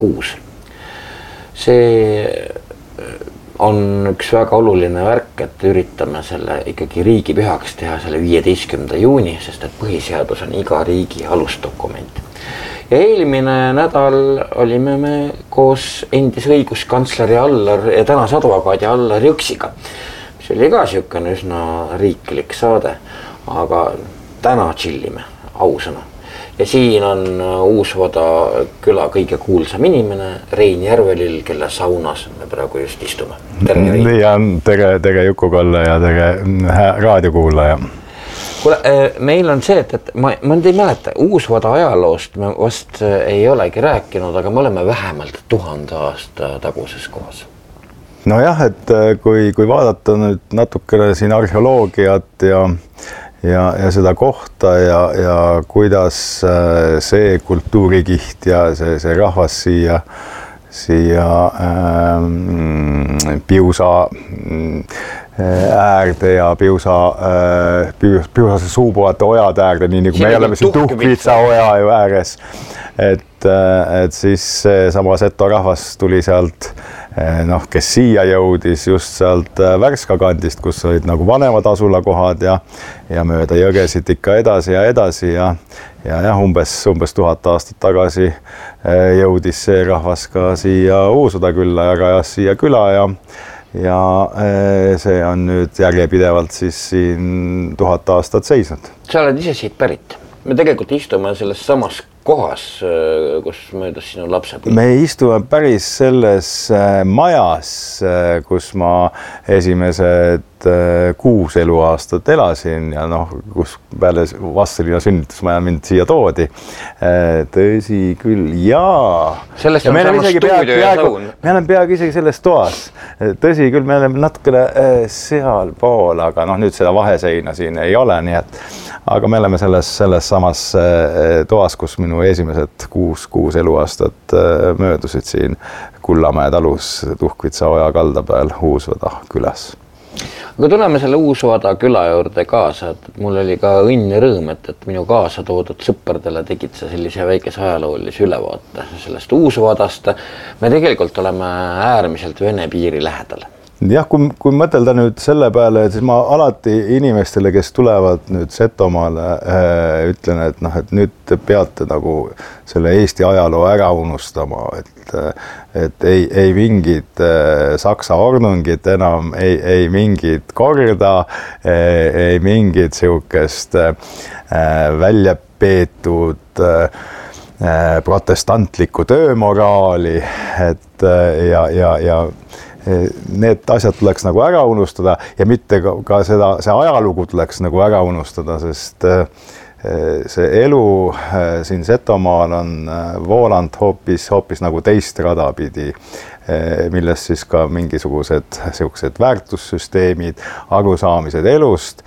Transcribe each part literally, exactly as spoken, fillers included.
kuus. See on üks väga oluline värk, et üritame selle ikkagi riigipühaks teha selle viieteistkümnenda juuni, sest et põhiseadus on iga riigi alusdokument. Ja eelmine nädal olime me koos endise õiguskantsleri Allar ja tänase advokaadi Allar Jõksiga, mis oli ka siukene üsna riiklik saade, aga täna chillime, ausõna. Ja siin on Uusvada küla kõige kuulsam inimene, Rein Järvelill, kelle saunas me praegu just istume. Tere, Rein. Ja tere, tere Juku-Kalle ja tere raadiokuulaja. Kuule, meil on see, et, et ma, ma nüüd ei mäleta, Uusvada ajaloost me vast ei olegi rääkinud, aga me oleme vähemalt tuhande aasta taguses kohas. No jah, et kui, kui vaadata nüüd natukene siin arheoloogiat ja Ja, ja seda kohta ja, ja kuidas see kultuurikiht ja see, see rahvas siia, siia ähm, Piusa äärde ja Piusa, äh, Piusase suupuhate ojade äärde, nii nagu me oleme siin Tuhkvitsa oja ju ääres, et, et siis sama Seto rahvas tuli sealt, noh, kes siia jõudis just sealt Värska kandist, kus olid nagu vanemad asulakohad ja, ja mööda jõgesid ikka edasi ja edasi ja, ja jah, umbes, umbes tuhat aastat tagasi jõudis see rahvas ka siia Uusvada külla ja rajas siia küla ja, ja see on nüüd järjepidevalt siis siin tuhat aastat seisnud. Sa oled ise siit pärit. Me tegelikult istume selles samas kohas, kus möödas sinu lapsepõlv. Me istume päris selles majas, kus ma esimesed kuus eluaastat elasin ja noh, kus peale Vastseliina sünnitusmaja mind siia toodi. Tõsi küll, jaa. Sellest on sama stuudio ja saun. Me oleme peaaegu isegi selles toas. Tõsi küll, me oleme natukene seal pool, aga noh, nüüd seda vaheseina siin ei ole, nii et aga me oleme selles, selles samas toas, kus minu esimesed kuus, kuus eluaastat möödusid siin Kullamäe talus Tuhkvitsa oja kalda peal Uusvada külas. Aga tuleme selle Uusvada küla juurde kaasa, et mul oli ka õnn ja rõõm, et, et minu kaasa toodud sõpradele tegid sa sellise väikese ajaloolise ülevaate sellest Uusvadast. Me tegelikult oleme äärmiselt Vene piiri lähedal. Jah, kui, kui mõtelda nüüd selle peale, et siis ma alati inimestele, kes tulevad nüüd Setomaale, äh, ütlen, et, noh, et nüüd te peate nagu selle Eesti ajaloo ära unustama, et, et ei, ei mingid äh, Saksa ornungit enam, ei, ei mingid korda, ei, ei mingid siukest äh, välja peetud äh, protestantlikku töömoraali, et äh, ja, ja, ja need asjad tuleks nagu ära unustada ja mitte ka, ka seda, see ajalugu tuleks nagu ära unustada, sest see elu siin Setomaal on voolanud hoopis, hoopis nagu teist rada pidi, millest siis ka mingisugused siuksed väärtussüsteemid, arusaamised elust.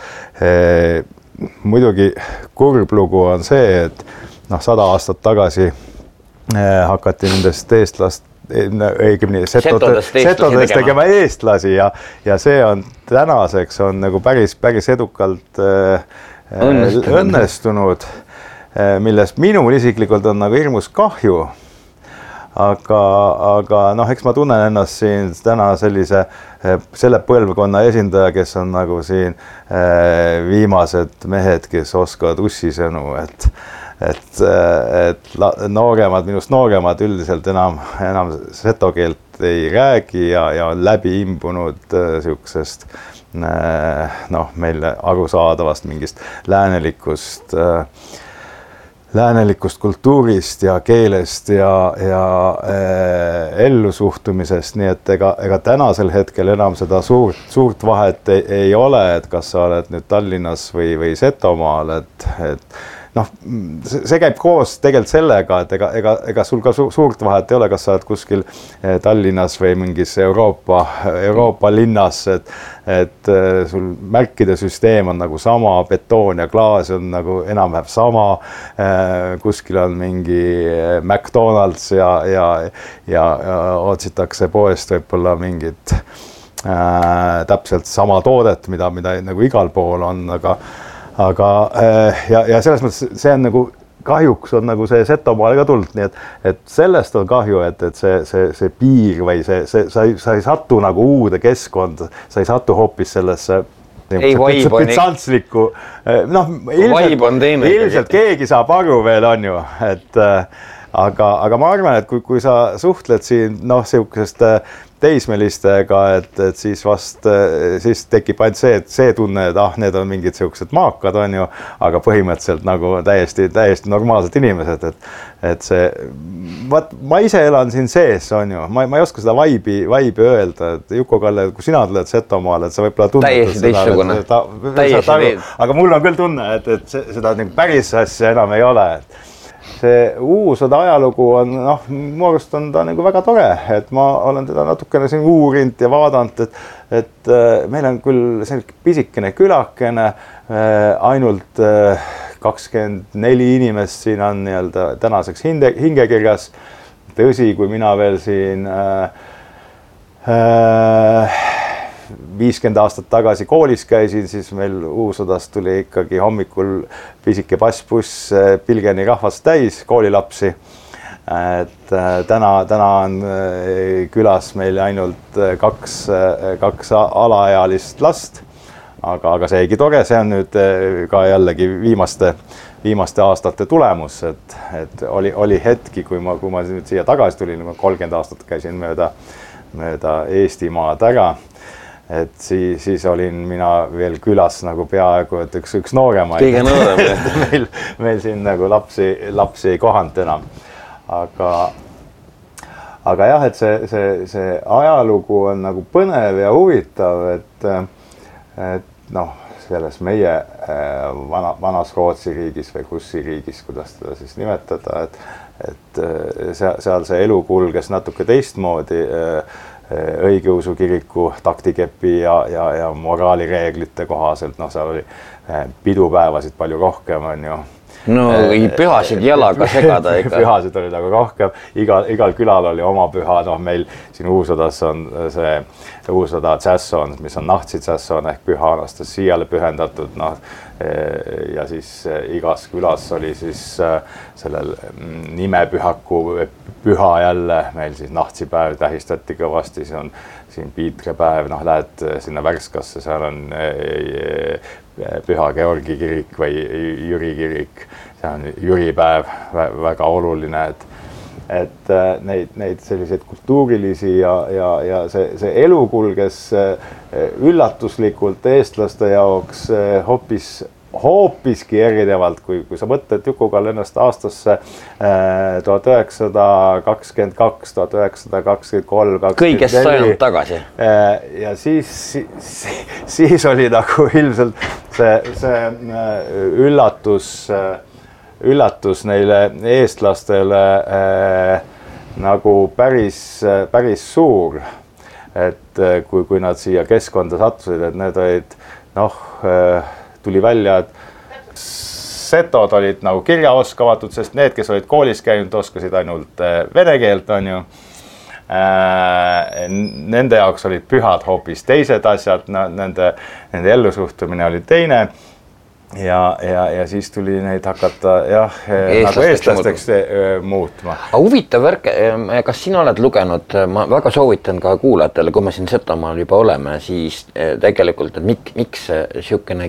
Muidugi kurb lugu on see, et noh, sada aastat tagasi hakati nendest eestlast õigemini setodest, setodest tegema eestlasi ja, ja see on tänaseks on nagu päris, päris edukalt äh, õnnestunud, õnnestunud, millest minul isiklikult on nagu hirmus kahju. Aga, aga noh, eks ma tunnen ennast siin täna sellise, selle põlvkonna esindaja, kes on nagu siin äh, viimased mehed, kes oskavad ussisõnu, et et, et nooremad, minust nooremad üldiselt enam, enam seto keelt ei räägi ja, ja on läbi imbunud siuksest noh, meile arusaadavast mingist läänelikust, läänelikust kultuurist ja keelest ja, ja äh, ellusuhtumisest, nii et ega, ega tänasel hetkel enam seda suurt, suurt vahet ei, ei ole, et kas sa oled nüüd Tallinnas või, või Setomaal, et, et noh, see käib koos tegelikult sellega, et ega, ega, ega sul ka su suurt vahet ei ole, kas sa oled kuskil Tallinnas või mingis Euroopa, Euroopa linnas, et, et sul märkide süsteem on nagu sama, betoon ja klaas on nagu enam-vähem sama, kuskil on mingi McDonald's ja, ja, ja, ja otsitakse poest võib-olla mingit äh, täpselt sama toodet, mida, mida nagu igal pool on, aga aga ja, ja selles mõttes see on nagu kahjuks on nagu see Setomaale ka tulnud, nii et, et sellest on kahju, et, et see, see, see piir või see, see, sa ei, sa ei satu nagu uude keskkonda, sa ei satu hoopis sellesse ei, vaib on pitsantslikku, noh, ilmselt, ilmselt keegi saab aru veel, on ju, et aga, aga ma arvan, et kui, kui sa suhtled siin, noh, sihukesest teismelistega, et, et siis vast, siis tekib ainult see, et see tunne, et ah, need on mingid sihukesed maakad, on ju, aga põhimõtteliselt nagu täiesti, täiesti normaalsed inimesed, et, et see, vaat, ma ise elan siin sees, on ju, ma, ma ei oska seda vaibi, vaibi öelda, et Juku-Kalle, kui sina tuled Setomaale, et sa võib-olla tunned täiesti teistsugune, täiesti, aga mul on küll tunne, et, et seda nagu päris asja enam ei ole, et see Uusoda ajalugu on, noh, mu arust on ta nagu väga tore, et ma olen teda natukene siin uurinud ja vaadanud, et, et meil on küll selline pisikene külakene, ainult kakskümmend neli inimest siin on nii-öelda tänaseks hinde, hingekirjas. Tõsi, kui mina veel siin viiskümmend aastat tagasi koolis käisin, siis meil Uusodast tuli ikkagi hommikul pisike passbuss Pilgeni rahvast täis koolilapsi. Et täna, täna on külas meil ainult kaks, kaks alaealist last, aga, aga seegi tore, see on nüüd ka jällegi viimaste, viimaste aastate tulemus, et, et oli, oli hetki, kui ma, kui ma nüüd siia tagasi tulin, kolmkümmend aastat käisin mööda, mööda Eestimaad ära. Et siis, siis olin mina veel külas nagu peaaegu, et üks, üks nooremaid. Kõige noorem. meil, meil siin nagu lapsi, lapsi ei kohanud enam. Aga, aga jah, et see, see, see ajalugu on nagu põnev ja huvitav, et, et noh, selles meie vana, vanas Rootsi riigis või Kussi riigis, kuidas teda siis nimetada, et, et seal, seal see elu kulges natuke teistmoodi, õigeusu kiriku taktikepi ja, ja, ja moraalireeglite kohaselt, noh, seal oli pidupäevasid palju rohkem, on ju. No pühasid jalaga segada ikka. Pühasid oli nagu rohkem, igal, igal külal oli oma püha, noh, meil siin Uusodas on see Uusoda Tšässon, mis on Nahtsi Tšässon ehk püha Anastasiale pühendatud, noh, ja siis igas külas oli siis sellel nimepühaku püha jälle, meil siis Nahtsipäev tähistati kõvasti, see on siin Piitrepäev, noh, lähed sinna Värskasse, seal on Püha Georgi kirik või Jüri kirik, see on Jüripäev, väga oluline, et et neid, neid selliseid kultuurilisi ja, ja, ja see, see elu kulges üllatuslikult eestlaste jaoks hoopis, hoopiski erinevalt, kui, kui sa mõtled Juku-Kalle ennast aastasse tuhat üheksasada kakskümmend kaks, tuhat üheksasada kakskümmend kolm, kõigest sajand tagasi. Ja siis, siis, siis oli nagu ilmselt see, see üllatus, üllatus neile eestlastele äh, nagu päris, päris suur, et kui, kui nad siia keskkonda sattusid, et need olid, noh, äh, tuli välja, et setod olid nagu kirjaoskamatud, sest need, kes olid koolis käinud, oskasid ainult äh, vene keelt, on ju. Äh, nende jaoks olid pühad hoopis teised asjad, nende, nende ellusuhtumine oli teine. Ja, ja, ja siis tuli neid hakata jah, nagu eestlasteks muutma. Aga huvitav värk, kas sina oled lugenud, ma väga soovitan ka kuulajatele, kui me siin Setomaal juba oleme, siis tegelikult, et mik, miks siukene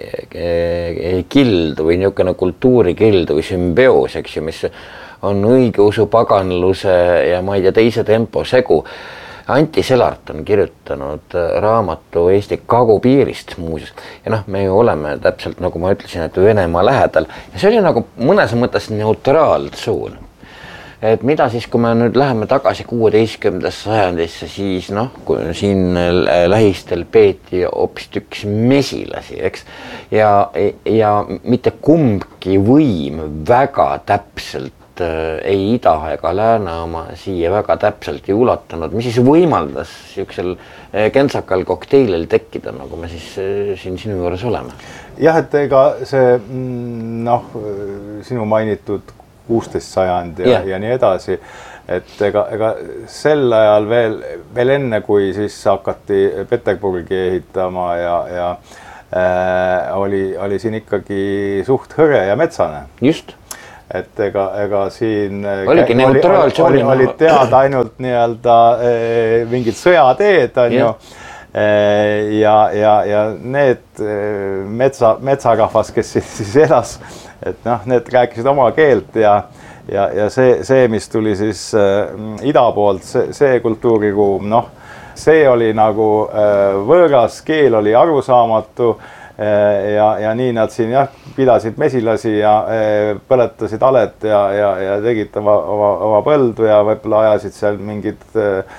kild või niisugune kultuurikild või sümbioos, eks ju, mis on õigeusu paganluse ja ma ei tea, teise tempo segu. Anti Selart on kirjutanud raamatu Eesti kagupiirist muuseas. Ja noh, me ju oleme täpselt, nagu ma ütlesin, et Venemaa lähedal. Ja see oli nagu mõnes mõttes neutraaltsoon. Et mida siis, kui me nüüd läheme tagasi kuueteistkümnendasse sajandisse, siis noh, kui siin lähistel peeti hoopistükkis mesilasi, eks? Ja, ja mitte kumbki võim väga täpselt ei ida ega lääne oma siia väga täpselt ei ulatanud, mis siis võimaldas siuksel kentsakal kokteilil tekkida, nagu me siis siin sinu juures oleme. Jah, et ega see, noh, sinu mainitud kuusteist sajand ja, yeah. ja nii edasi, et ega, ega sel ajal veel, veel enne, kui siis hakati Peterburgi ehitama ja, ja äh, oli, oli siin ikkagi suht hõre ja metsane. Just. et ega, ega siin oligi neutraaltsoonina. Oli, oli teada ainult nii-öelda e, mingid sõjateed, on ju. E, ja, ja, ja need metsa, metsarahvas, kes siis elas, et noh, need rääkisid oma keelt ja, ja, ja see, see, mis tuli siis äh, ida poolt, see, see kultuuriruum, noh, see oli nagu äh, võõras, keel oli arusaamatu äh, ja, ja nii nad siin jah, pidasid mesilasi ja äh, põletasid alet ja, ja, ja tegid oma, oma, oma põldu ja võib-olla ajasid seal mingid äh,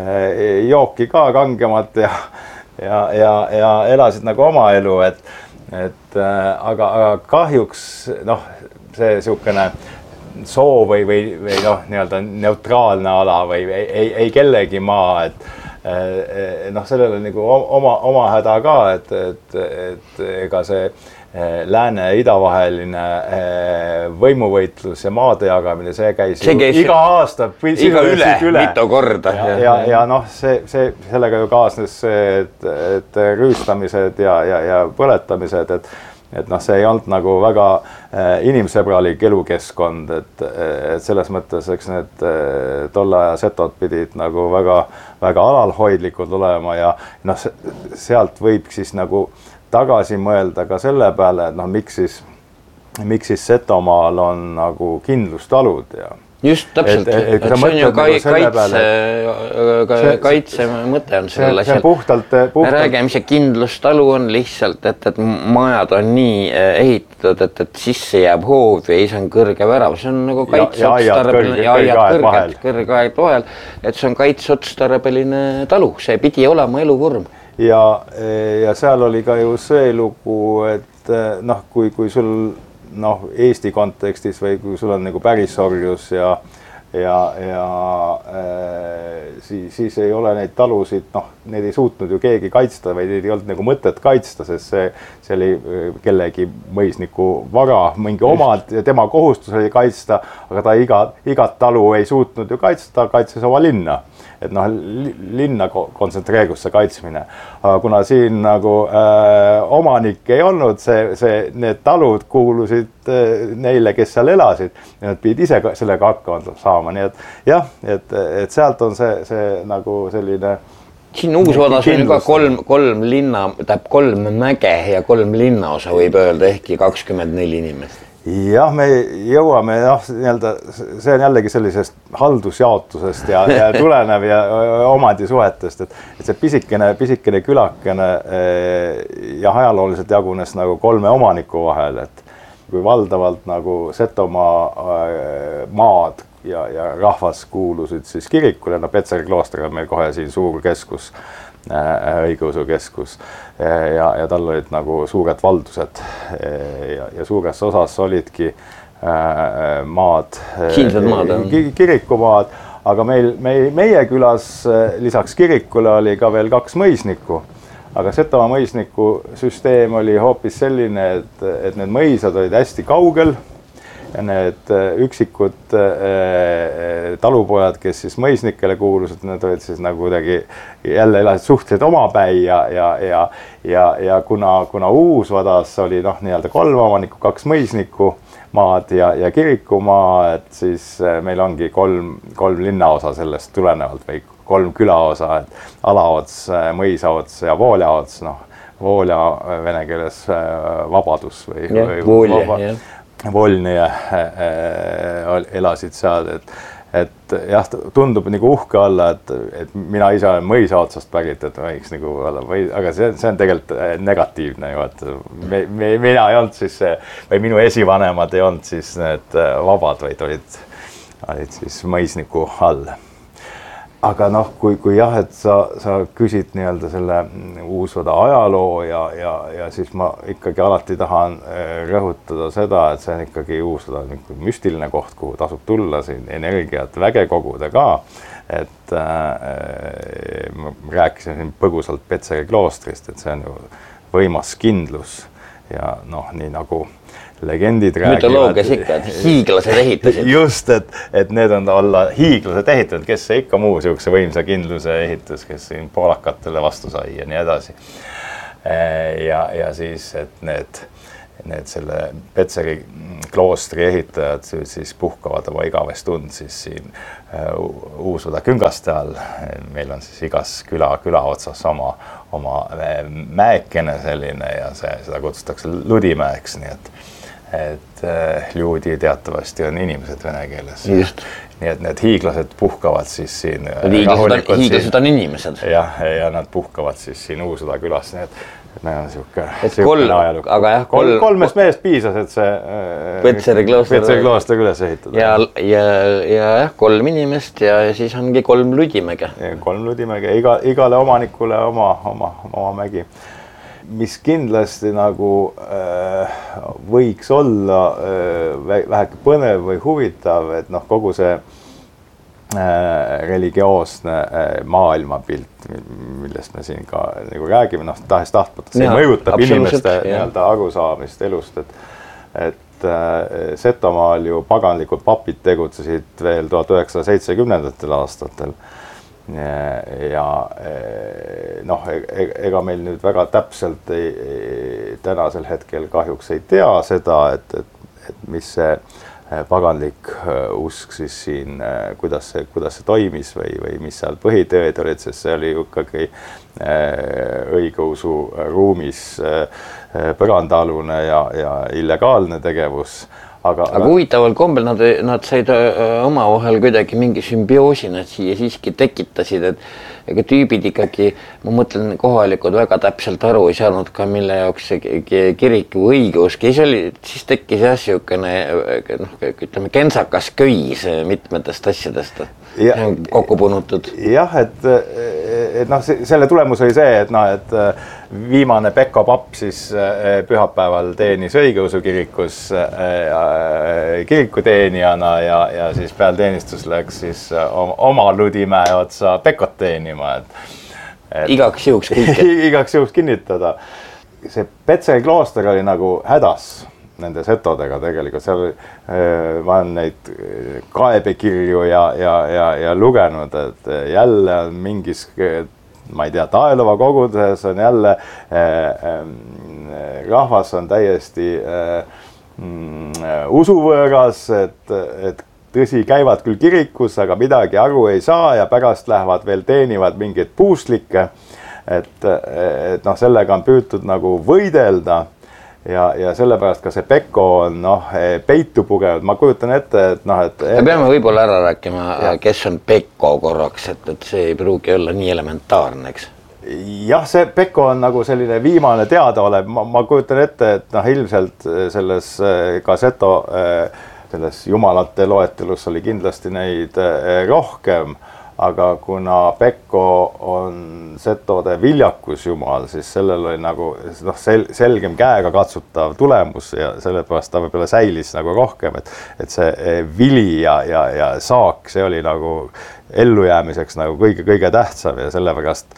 jooki ka kangemat ja, ja, ja, ja elasid nagu oma elu, et, et äh, aga, aga kahjuks noh, see niisugune soo või, või, või noh, nii-öelda neutraalne ala või ei, ei, ei kellegi maa, et noh, sellele nagu oma, oma häda ka, et, et, et ega see lääne ja ida vaheline võimuvõitlus ja maade jagamine, see käis, see käis iga aasta iga üle, üle. mitu korda. Ja, ja, ja, ja noh, see, see, sellega ju kaasnes see, et, et rüüstamised ja, ja, ja põletamised, et et noh, see ei olnud nagu väga äh, inimsõbralik elukeskkond, et, et selles mõttes, eks need äh, tolle aja setod pidid nagu väga, väga alalhoidlikud olema ja noh, sealt võib siis nagu tagasi mõelda ka selle peale, et noh, miks siis, miks siis Setomaal on nagu kindlustalud ja just täpselt, et, et, et see on ju kaitse, kaitse, kaitse mõte on sellel asjal. Puhtalt, puhtalt. Me räägime, mis see kindlustalu on lihtsalt, et, et majad on nii ehitatud, et, et sisse jääb hoov ja ise on kõrge värav. See on nagu kaitseotstarbeline ja aiad kõrged, kõrge aed vahel, et see on kaitseotstarbeline talu, see pidi olema eluvorm. Ja, ja seal oli ka ju see lugu, et noh, kui, kui sul noh, Eesti kontekstis või kui sul on nagu pärisorjus ja, ja, ja äh, siis, siis ei ole neid talusid, noh, need ei suutnud ju keegi kaitsta või neid ei olnud nagu mõtet kaitsta, sest see, see oli kellegi mõisniku vara, mingi omad ja tema kohustus oli kaitsta, aga ta iga, igat talu ei suutnud ju kaitsta, ta kaitses oma linna. Et noh, linna kontsentreerus see kaitsmine. Aga kuna siin nagu äh, omanik ei olnud, see, see, need talud kuulusid äh, neile, kes seal elasid, ja nad pidid ise sellega hakkama saama. Nii et jah, et, et sealt on see, see nagu selline siin Uus-Vadas on ju ka kolm, kolm linna, tähendab kolm mäge ja kolm linnaosa võib öelda, ehkki kakskümmend neli inimest. Jah, me jõuame, noh, nii-öelda, see on jällegi sellisest haldusjaotusest ja, ja tulenev ja omandisuhetest, et, et see pisikene, pisikene külakene ja ajalooliselt jagunes nagu kolme omaniku vahel, et kui valdavalt nagu Setomaa maad ja, ja rahvas kuulusid siis kirikule, no Petseri klooster on meil kohe siin suur keskus, õigeusu keskus ja, ja tal olid nagu suured valdused ja, ja suures osas olidki maad, maad kirikumaad, aga meil, meie, meie külas lisaks kirikule oli ka veel kaks mõisnikku, aga Setomaa mõisniku süsteem oli hoopis selline, et, et need mõisad olid hästi kaugel ja need üksikud äh, talupojad, kes siis mõisnikele kuulusid, need olid siis nagu kuidagi jälle elasid suhteliselt omapäi ja, ja, ja, ja, ja kuna, kuna Uus-Vadas oli noh, nii-öelda kolm omanikku, kaks mõisnikku maad ja, ja kirikumaa, et siis meil ongi kolm, kolm linnaosa sellest tulenevalt või kolm külaosa, et Alaots, Mõisaots ja Vooljaots, noh, Voolja vene keeles vabadus või, ja, või voolje, vaba, ja. Volni äh, elasid seal, et, et jah, tundub nagu uhke olla, et, et mina ise olen Mõisa otsast pärit, et võiks nagu olla, või, aga see, see on tegelikult negatiivne ju, et me, me, mina ei olnud siis, või minu esivanemad ei olnud siis need vabad, vaid olid, olid siis mõisniku all. Aga noh, kui, kui jah, et sa, sa küsid nii-öelda selle Uus-Vada ajaloo ja, ja, ja siis ma ikkagi alati tahan rõhutada seda, et see on ikkagi Uus-Vada müstiline koht, kuhu tasub tulla siin energiat väge koguda ka. Et äh, ma rääkisin siin põgusalt Petseri kloostrist, et see on ju võimas kindlus ja noh, nii nagu legendid räägivad. Mütoloogias ikka, et hiiglased ehitasid. Just, et, et need on olla hiiglased ehitanud, kes see ikka muu siukse võimsa kindluse ehitus, kes siin poolakatele vastu sai ja nii edasi. Ja, ja siis, et need need selle Petseri kloostri ehitajad siis puhkavad oma igavest und siis siin Uusuda küngaste all. Meil on siis igas küla, küla otsas oma, oma mäekene selline ja see, seda kutsutakse Ludimäeks, nii et, et Ljudi teatavasti on inimesed vene keeles. Just. Nii et need hiiglased puhkavad siis siin. Hiiglased on, hiiglased on inimesed. Ja, ja nad puhkavad siis siin Uusuda külas, nii et Näe on siuke, siuke ajalukk. Aga jah, kolm, kolmest mehest piisas, et see Petseri klooster, Petseri klooster üles ehitada. Ja, ja, ja jah, kolm inimest ja siis ongi kolm Ludimäge. Kolm Ludimäge, iga, igale omanikule oma, oma, oma mägi. Mis kindlasti nagu äh, võiks olla äh, väheke põnev või huvitav, et noh, kogu see religioosne maailmapilt, millest me siin ka nagu räägime, noh, tahes tahtmata, see ja, mõjutab inimeste nii-öelda arusaamist elust, et, et Setomaal ju paganlikud papid tegutsesid veel tuhat üheksasada seitsmekümnendatel aastatel ja noh, ega meil nüüd väga täpselt ei, tänasel hetkel kahjuks ei tea seda, et, et, et mis see paganlik usk siis siin, kuidas see, kuidas see toimis või, või mis seal põhitööd olid, sest see oli ikkagi õigeusu ruumis põrandaalune ja, ja illegaalne tegevus. Aga, aga huvitaval kombel nad, nad said omavahel kuidagi mingi sümbioosi nad siia siiski tekitasid, et ega tüübid ikkagi, ma mõtlen, kohalikud väga täpselt aru ei saanud ka, mille jaoks see kiriku õigeusk. Ja oli, siis tekkis jah siukene, noh, ütleme, kensakas köis mitmetest asjadest ja, kokku punutud. Jah, et, et noh, selle tulemus oli see, et noh, et viimane Pekko papp siis pühapäeval teenis õigeusu kirikus kirikuteenijana ja, ja siis peal teenistus läks siis oma Ludimäe otsa Pekot teenima. Et, et, igaks juhuks kõik. igaks juhuks kinnitada. See Petseri klooster oli nagu hädas nende setodega tegelikult. Seal ma olen neid kaebekirju ja, ja, ja, ja lugenud, et jälle on mingis ma ei tea, Taelova koguduses on jälle äh, äh, rahvas on täiesti äh, äh, usuvõõras, et, et tõsi, käivad küll kirikus, aga midagi aru ei saa ja pärast lähevad veel teenivad mingeid puuslikke, et, et noh, sellega on püütud nagu võidelda. Ja, ja sellepärast ka see Pekko on noh, peitu pugenud. Ma kujutan ette, et noh, et... Me peame võib-olla ära rääkima, ja. Kes on Pekko korraks, et, et see ei pruugi olla nii elementaarne, eks? Jah, see Pekko on nagu selline viimane teadaolev. Ma, ma kujutan ette, et noh, ilmselt selles ka Seto, selles jumalate loetelus oli kindlasti neid rohkem, aga kuna Pekko on setode viljakus jumal, siis sellel oli nagu noh, sel, selgem käega katsutav tulemus ja sellepärast ta võib-olla säilis nagu rohkem, et, et see vili ja, ja, ja saak, see oli nagu ellujäämiseks nagu kõige, kõige tähtsam ja sellepärast,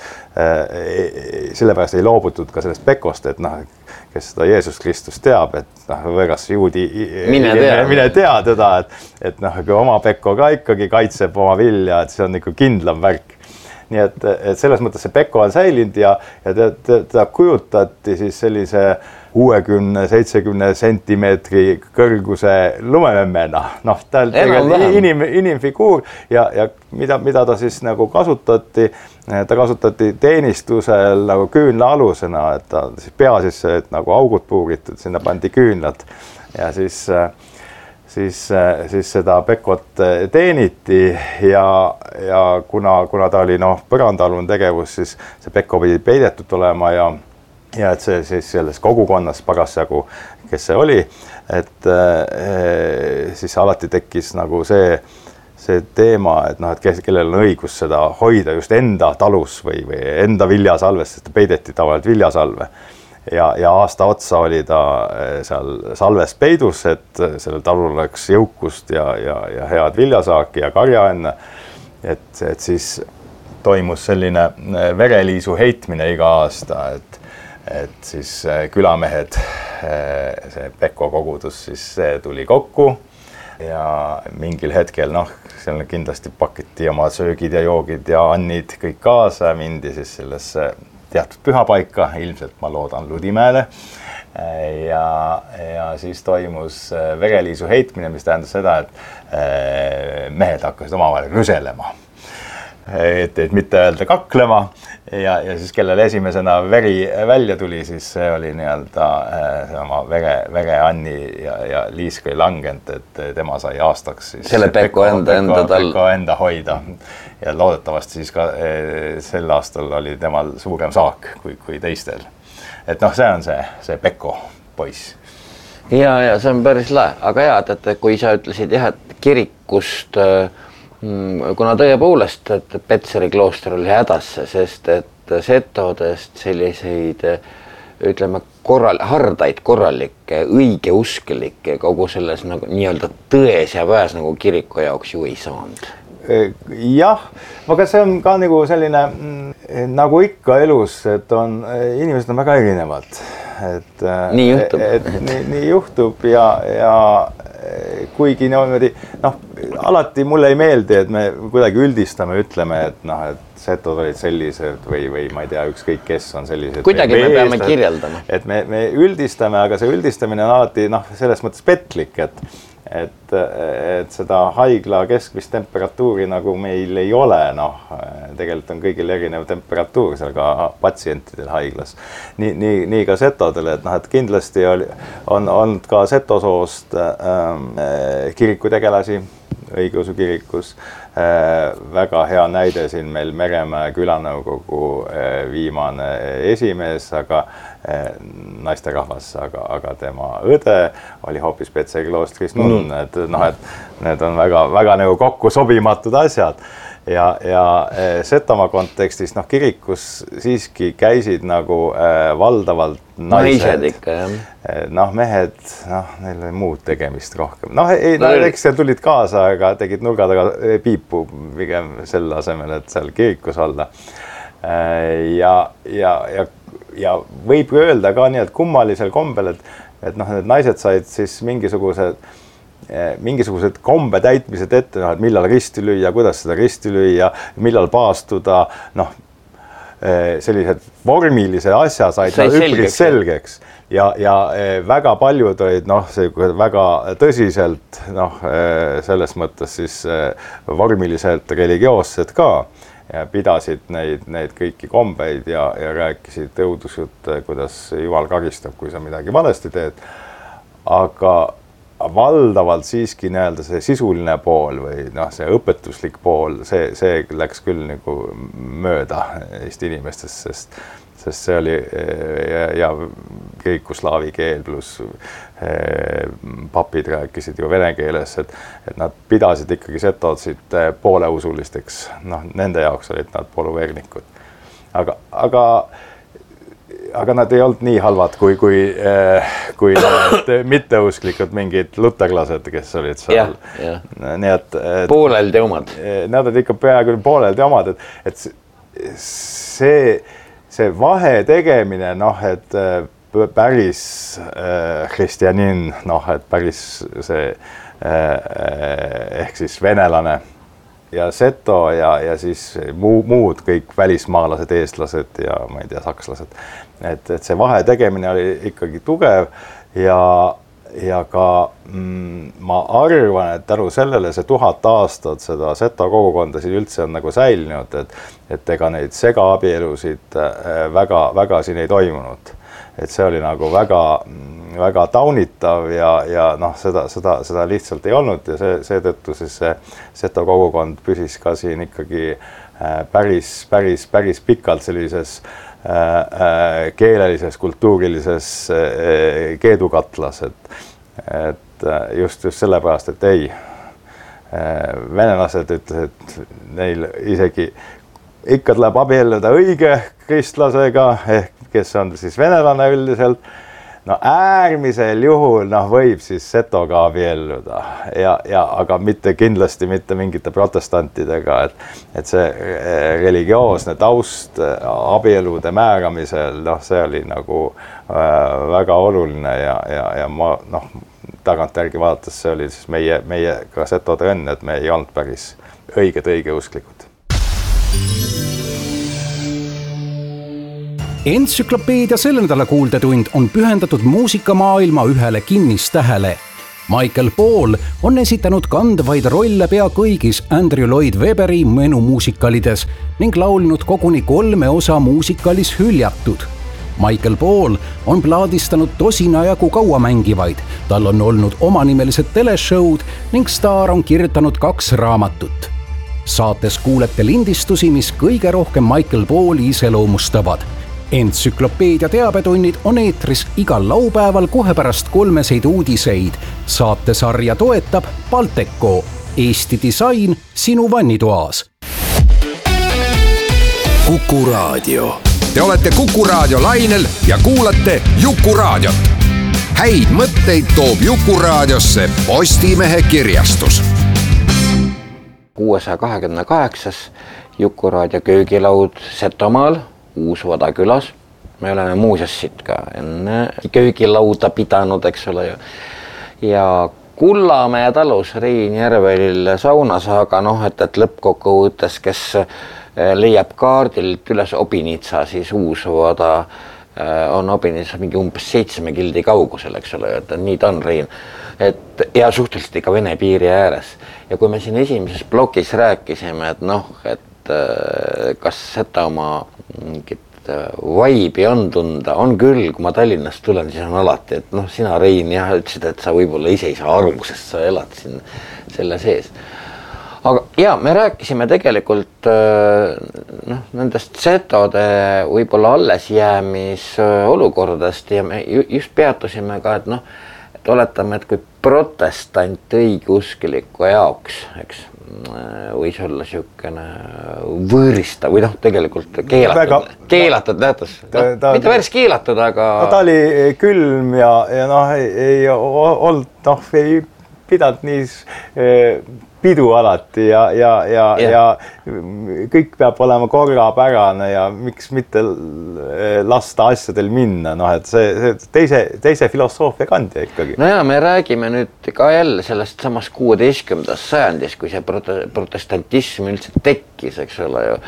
sellepärast ei loobutud ka sellest Pekost, et noh, kes seda Jeesus Kristus teab, et noh, võõras juudi mine tea, mine tea teda, et, et noh, kui oma Pekko ka ikkagi kaitseb oma vilja, et see on ikka kindlam värk. Nii et, et selles mõttes see Pekko on säilinud ja, ja ta, ta, ta kujutati siis sellise kuuekümne seitsekümne sentimeetri kõrguse lumememmena. Noh, ta on inim, inimfiguur ja, ja mida, mida ta siis nagu kasutati, ta kasutati teenistusel nagu küünla alusena, et ta siis pea sisse, et nagu augud puuritud, sinna pandi küünlad ja siis, siis, siis seda Pekot teeniti ja, ja kuna, kuna ta oli noh, põrandaalune tegevus, siis see Pekko pidi peidetud olema ja ja et see siis selles kogukonnas parasjagu, kes see oli, et e, siis alati tekkis nagu see, see teema, et noh, et kes, kellel on õigus seda hoida just enda talus või, või enda viljasalvest, sest peideti tavaliselt viljasalve. Ja, ja aasta otsa oli ta seal salves peidus, et sellel talul oleks jõukust ja, ja, ja head viljasaaki ja karja enne, et, et siis toimus selline vereliisu heitmine iga aasta, et et siis külamehed, see Pekko kogudus, siis see tuli kokku ja mingil hetkel, noh, seal kindlasti pakiti oma söögid ja joogid ja annid kõik kaasa, mindi siis sellesse teatud pühapaika, ilmselt ma loodan Ludimäele ja, ja siis toimus vereliisu heitmine, mis tähendas seda, et mehed hakkasid omavahel rüselema. Et, et mitte öelda kaklema ja, ja siis kellel esimesena veri välja tuli, siis see oli nii-öelda äh, oma vere, vere Anni ja, ja Liisk oli langent, et tema sai aastaks siis selle Pekko enda, enda, tal... Pekko enda hoida ja loodetavasti siis ka äh, sel aastal oli temal suurem saak kui, kui teistel. Et noh, see on see, see Pekko poiss. Ja, ja see on päris lahe, aga jah, et, et kui sa ütlesid jah, et kirikust äh, kuna tõepoolest, et Petseri klooster oli hädasse, sest et setodest selliseid, ütleme, korral, hardaid, korralikke, õigeusklikke kogu selles nagu nii-öelda tões ja väes nagu kiriku jaoks ju ei saanud. Jah, aga see on ka nagu selline, nagu ikka elus, et on, inimesed on väga erinevad. Et, nii juhtub. Et, et, nii, nii juhtub ja, ja kuigi niimoodi, noh, alati mulle ei meeldi, et me kuidagi üldistame, ütleme, et noh, et setod olid sellised või, või ma ei tea, ükskõik kes on sellised. Kuidagi me, me peame kirjeldama. Et me, me üldistame, aga see üldistamine on alati, noh, selles mõttes petlik, et et, et seda haigla keskmist temperatuuri nagu meil ei ole, noh, tegelikult on kõigil erinev temperatuur seal ka patsientidel haiglas. Nii, nii, nii ka setodele, et noh, et kindlasti oli, on olnud ka setosoost ähm, kirikutegelasi õigeusu kirikus. Äh, väga hea näide siin meil Meremäe külanõukogu äh, viimane esimees, aga äh, naisterahvas, aga, aga tema õde oli hoopis Petseri kloostris nunn, mm. et noh, et need on väga, väga nagu kokku sobimatud asjad. Ja, ja Setomaa kontekstis, noh, kirikus siiski käisid nagu äh, valdavalt naised. Naised ikka, jah. Noh, mehed, noh, neil oli muud tegemist rohkem. Noh, ei, no, eks seal tulid kaasa, aga tegid nurga taga piipu pigem selle asemel, et seal kirikus olla. Ja, ja, ja, ja võib öelda ka nii, et kummalisel kombel, et, et noh, need naised said siis mingisugused mingisugused kombe täitmised ette, noh, et millal risti lüüa, kuidas seda risti lüüa, millal paastuda, noh, sellised vormilise asja said Sai üpris selgeks, selgeks. Ja, ja väga paljud olid, noh, see väga tõsiselt, noh, selles mõttes siis vormiliselt religioossed ka ja pidasid neid, neid kõiki kombeid ja, ja rääkisid õudusjutte, kuidas Jumal karistab, kui sa midagi valesti teed. Aga valdavalt siiski nii-öelda see sisuline pool või noh, see õpetuslik pool, see, see läks küll nagu mööda Eesti inimestest, sest, sest see oli ja, ja kirikuslaavi keel pluss papid rääkisid ju vene keeles, et, et nad pidasid ikkagi setodsid pooleusulisteks, noh, nende jaoks olid nad poluvernikud. Aga, aga aga nad ei olnud nii halvad kui, kui, kui need mitteusklikud mingid luterlased, kes olid seal. Ja, ja. Nii et, et pooleldi omad. Nad olid ikka peaaegu pooleldi omad, et, et see, see vahe tegemine, noh, et päris kristjanin, noh, et päris see ehk siis venelane ja seto ja, ja siis muu, muud kõik välismaalased, eestlased ja ma ei tea, sakslased. Et, et see vahe tegemine oli ikkagi tugev ja, ja ka mm, ma arvan, et tänu sellele see tuhat aastat seda seto kogukonda siin üldse on nagu säilinud, et, et ega neid segaabielusid väga, väga siin ei toimunud. Et see oli nagu väga, väga taunitav ja, ja noh, seda, seda, seda lihtsalt ei olnud ja see, seetõttu siis see seto kogukond püsis ka siin ikkagi päris, päris, päris pikalt sellises äh, keelelises, kultuurilises äh, keedukatlas, et, et just, just sellepärast, et ei. Venelased ütlesid, et neil isegi ikka tuleb abielluda õige kristlasega ehk kes on siis venelane üldiselt, no äärmisel juhul noh, võib siis setoga abielluda ja, ja aga mitte kindlasti mitte mingite protestantidega, et, et see religioosne taust abielude määramisel, noh, see oli nagu äh, väga oluline ja, ja, ja ma noh, tagantjärgi vaadates see oli siis meie, meie ka setode õnn, et me ei olnud päris õiged õigeusklikud. Entsüklopeedia selle nädala kuuldetund on pühendatud muusikamaailma ühele kinnistähele. Michael Paul on esitanud kandvaid rolle pea kõigis Andrew Lloyd Webberi menumuusikalides ning laulnud koguni kolme osa muusikalis Hüljatud. Michael Paul on plaadistanud tosina jagu kaua mängivaid, tal on olnud omanimelised teleshowd ning staar on kirjutanud kaks raamatut. Saates kuulete lindistusi, mis kõige rohkem Michael Pauli iseloomustavad. Entsüklopeedia teabetunnid on eetris igal laupäeval kohe pärast kolmeseid uudiseid. Saatesarja toetab Balteco, Eesti disain sinu vannitoas. Kuku Raadio. Te olete Kuku Raadio lainel ja kuulate Juku Raadiot. Häid mõtteid toob Juku Raadiosse Postimehe kirjastus. kuuesaja kahekümne kaheksas Juku Raadio köögilaud Setomaal Uus-Vada külas. Me oleme muuseas siit ka enne köögilauda pidanud, eks ole. Ja Kullamäe talus Rein Järvelil saunas, aga noh, et, et lõppkokkuvõttes, kes leiab kaardilt üles Obinitsa, siis Uus-Vada on Obinitsa mingi umbes seitsme kildi kaugusel, eks ole, et nii ta on Rein. Et, ja suhteliselt ikka Vene piiri ääres. Ja kui me siin esimeses blogis rääkisime, et noh, et kas Setomaa mingit vaibi on tunda, on küll, kui ma Tallinnast tulen, siis on alati, et noh, sina Rein jah, ütlesid, et sa võib-olla ise ei saa aru, sest sa elad siin selle sees. Aga ja, me rääkisime tegelikult noh, nendest setode võib-olla alles jäämis olukordadest ja me just peatusime ka, et noh, et oletame, et kui protestant õigeuskliku jaoks, eks, võis olla siukene võõrista või noh, tegelikult keelatud, Väga, keelatud näetus. No, mitte päris keelatud, aga... No, ta oli külm ja, ja noh, ei, ei olnud, noh, ei pidanud nii pidu alati ja, ja, ja, ja. ja kõik peab olema korrapärane ja miks mitte lasta asjadel minna, noh, et see, see teise, teise filosoofia kandja ikkagi. No ja me räägime nüüd ka jälle sellest samast kuueteistkümnendast sajandist, kui see protestantism üldse tekkis, eks ole ju,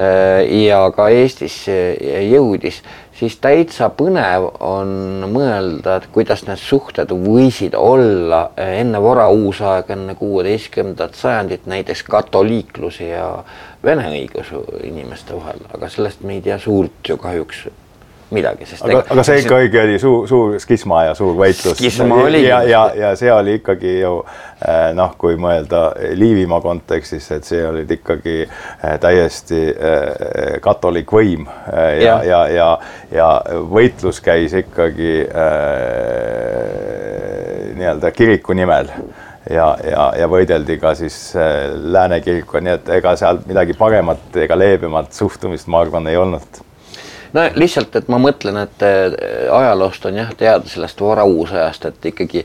ja ka Eestis jõudis, siis täitsa põnev on mõelda, et kuidas need suhted võisid olla enne vara uusaeg, enne kuueteistkümnendat sajandit, näiteks katoliikluse ja vene õigeusu inimeste vahel, aga sellest me ei tea suurt ju kahjuks midagi. Sest aga, aga see ikka õige oli suur, suur skisma ja suur võitlus. Ja, ja, ja see oli ikkagi ju, noh, kui mõelda Liivimaa kontekstis, et see oli ikkagi täiesti katolik võim ja, ja, ja, ja võitlus käis ikkagi nii-öelda kiriku nimel. Ja, ja, ja võideldi ka siis Lääne kiriku, nii et ega seal midagi paremat ega leebemat suhtumist, ma arvan, ei olnud. No lihtsalt, et ma mõtlen, et ajaloost on jah teada sellest vara uusajast, et ikkagi,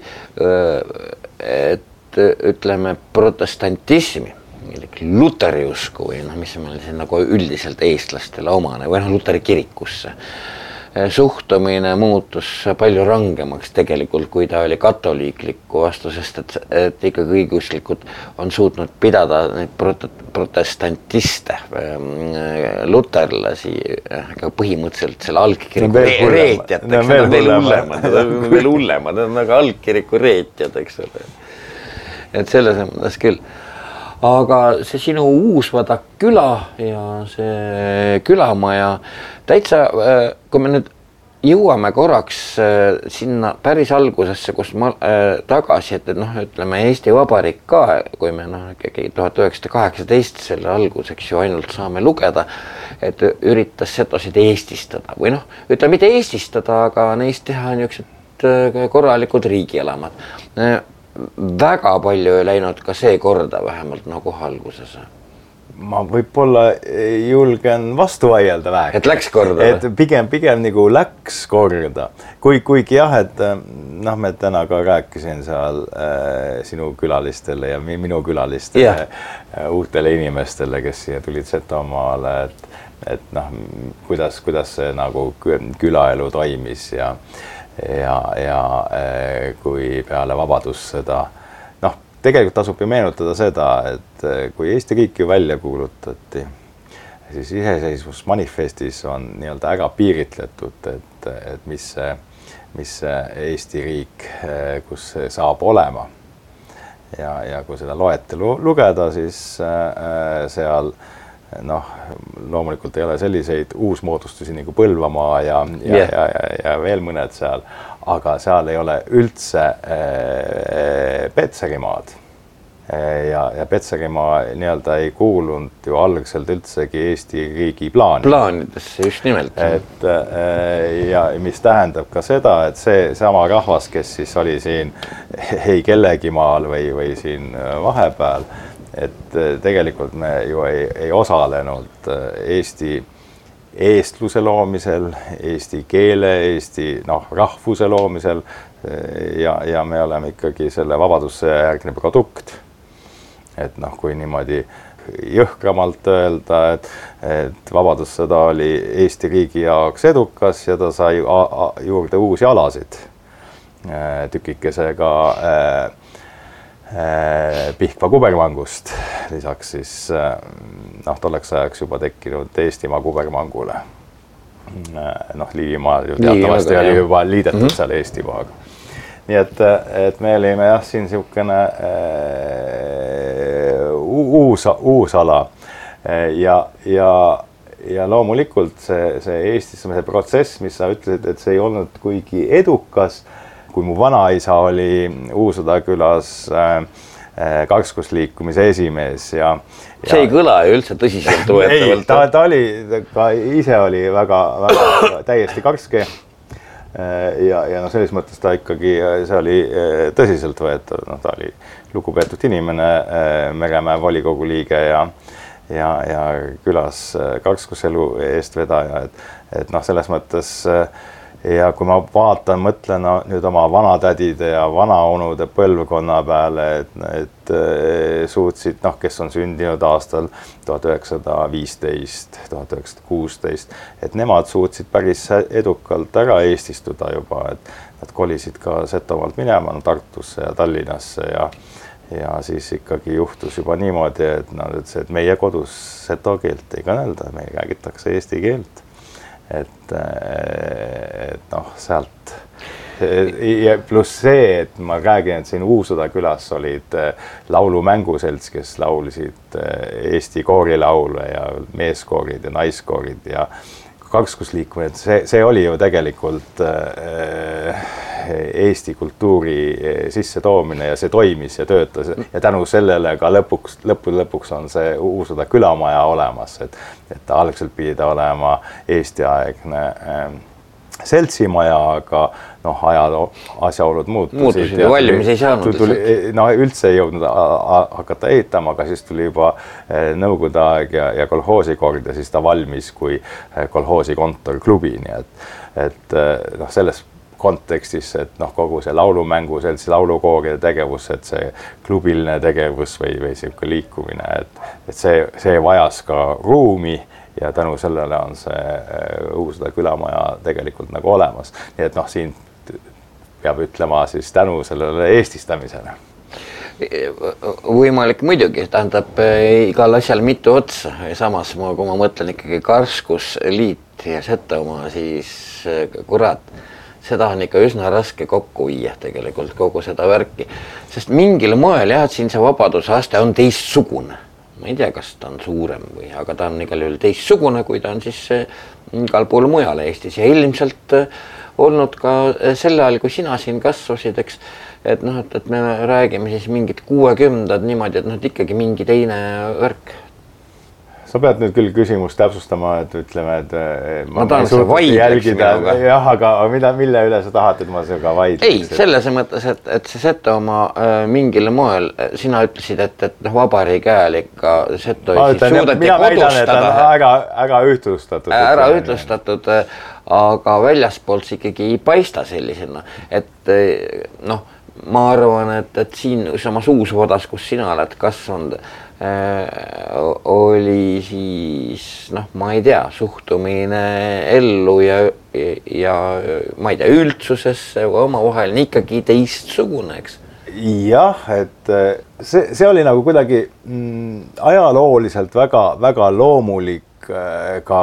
et ütleme protestantismi, luteriusku või noh, mis meil siin nagu üldiselt eestlastele omane või noh, luteri kirikusse. Suhtumine muutus palju rangemaks tegelikult, kui ta oli katoliikliku vastu, sest et, et ikkagi õigeusklikud on suutnud pidada neid protestantiste, luterlasi, aga põhimõtteliselt selle algkiriku reetjad, eks nad on veel hullemad, veel hullemad, nad on nagu algkiriku reetjad, eks ole. Et selles mõttes küll. Aga see sinu Uus-Vada küla ja see külamaja täitsa, kui me nüüd jõuame korraks sinna päris algusesse, kus ma tagasi, et noh, ütleme Eesti Vabariik ka, kui me noh, tuhat üheksasada kaheksateist selle alguseks ju ainult saame lugeda, et üritas setosid eestistada või noh, ütleme mitte eestistada, aga neist teha niisugused korralikud riigielamad. Väga palju ei läinud ka see korda vähemalt nagu alguses. Ma võib-olla julgen vastu vaielda vähe. Et läks korda? Et pigem, pigem nagu läks korda. Kui, kuigi jah, et noh, me täna ka rääkisin seal äh, sinu külalistele ja minu külalistele, yeah. uutele inimestele, kes siia tulid Setomaale, et, et noh, kuidas, kuidas see nagu külaelu toimis ja ja, ja kui peale vabadussõda, noh, tegelikult tasub ju meenutada seda, et kui Eesti riik ju välja kuulutati, siis iseseisvusmanifestis on nii-öelda ära piiritletud, et, et mis see, mis see Eesti riik, kus see saab olema. Ja, ja kui seda loetelu lugeda, siis äh, seal noh, loomulikult ei ole selliseid uusmoodustusi nagu Põlvamaa ja, ja, yeah. ja, ja, ja veel mõned seal, aga seal ei ole üldse äh, Petserimaad. Ja, ja Petserimaa nii-öelda ei kuulunud ju algselt üldsegi Eesti riigi plaani. Plaanidesse just nimelt. Et, ja mis tähendab ka seda, et see sama rahvas, kes siis oli siin ei kellegi maal või, või siin vahepeal, et tegelikult me ju ei, ei osalenud Eesti eestluse loomisel, eesti keele, eesti noh, rahvuse loomisel ja, ja me oleme ikkagi selle vabadusse järgne produkt. Et noh, kui niimoodi jõhkramalt öelda, et, et vabadussõda oli Eesti riigi jaoks edukas ja ta sai a, a, juurde uusi alasid tükikesega äh, äh, Pihkva kubermangust, lisaks siis noh, tolleks ajaks juba tekkinud Eestimaa kubermangule. Noh, Liivimaa ju teatavasti oli juba liidetud mm-hmm. seal Eestimaaga. Nii et, et me olime jah, siin siukene äh, uus, uus ala ja, ja, ja loomulikult see, see Eestis protsess, mis sa ütlesid, et see ei olnud kuigi edukas, kui mu vanaisa oli Uusõda külas äh, kakskusliikumise esimees ja, ja see ei kõla ju üldse tõsiselt võetavalt. Ta, ta oli, ka ise oli väga, väga täiesti karske. Ja, ja no selles mõttes ta ikkagi, see oli tõsiselt võetav, no ta oli lugupeetud inimene, Meremäe volikogu liige ja, ja, ja külas kakskuselu eestvedaja, et, et noh, selles mõttes ja kui ma vaatan, mõtlen no, nüüd oma vanatädide ja vanaonude põlvkonna peale, et, et suutsid, noh, kes on sündinud aastal tuhat üheksasada viisteist, tuhat üheksasada kuusteist, et nemad suutsid päris edukalt ära eestistuda juba, et nad kolisid ka Setomaalt minema no, Tartusse ja Tallinnasse ja, ja siis ikkagi juhtus juba niimoodi, et nad ütlesid, et meie kodus seto keelt ei kõnelda, meil räägitakse eesti keelt. Et, et noh, sealt ja pluss see, et ma räägin, et siin Uusõda külas olid laulumänguselts, kes laulisid Eesti koorilaule ja meeskoorid ja naiskoorid ja kakskusliikumine, see, see oli ju tegelikult Eesti kultuuri sisse toomine ja see toimis ja töötas ja tänu sellele ka lõpuks, lõppu lõpuks on see Uusõda külamaja olemas, et, et algselt pidi ta olema Eesti-aegne äh, seltsimaja, aga noh, ajal asjaolud muutusid. Muutusid ja valmis ei saanud. Tuli, no üldse ei jõudnud hakata ehitama, aga siis tuli juba Nõukogude aeg ja, ja kolhoosikord ja siis ta valmis kui kolhoosikontor klubi, nii et, et noh, selles kontekstis, et noh, kogu see laulumängu, seltsi laulukooride tegevus, et see klubiline tegevus või, või siuke liikumine, et, et see, see vajas ka ruumi ja tänu sellele on see Uusõda külamaja tegelikult nagu olemas. Nii et noh, siin peab ütlema siis tänu sellele eestistamisele. Võimalik muidugi, tähendab igal asjal mitu otsa ja samas ma, kui ma mõtlen ikkagi Karskusliit ja Setomaa, siis kurat, seda on ikka üsna raske kokku viia tegelikult kogu seda värki, sest mingil moel jah, et siin see vabadusaste on teistsugune. Ma ei tea, kas ta on suurem või, aga ta on igal juhul teistsugune, kui ta on siis igal pool mujal Eestis ja ilmselt olnud ka selle ajal, kui sina siin kasvasid, eks, et noh, et, et me räägime siis mingid kuuekümnendad niimoodi, et noh, et ikkagi mingi teine värk. Sa pead nüüd küll küsimust täpsustama, et ütleme, et ma, ma tahan see vaidleks minuga. Jah, aga mida, mille üle sa tahad, et ma seda vaidleks? Ei, selles mõttes, et, et see Setomaa äh, mingil moel, sina ütlesid, et, et noh, vabariigi ajal ikka Seto ma ütlen, mina väidan, et on ära, ära ühtlustatud. Ära ühtlustatud, aga väljaspoolt ikkagi ei paista sellisena, et noh, ma arvan, et, et siin samas Uusvodas, kus sina oled kasvanud, oli siis, noh, ma ei tea, suhtumine ellu ja, ja ma ei tea, üldsusesse või omavaheline ikkagi teistsugune, eks? jah, et see, see oli nagu kuidagi mm, ajalooliselt väga, väga loomulik äh, ka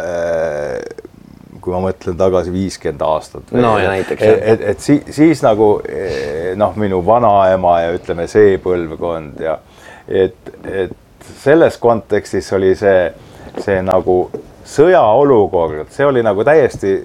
äh, kui ma mõtlen tagasi viiskümmend aastat. No ja näiteks. Et, et, et si, siis nagu noh, minu vanaema ja ütleme see põlvkond ja et, et selles kontekstis oli see, see nagu sõjaolukord, see oli nagu täiesti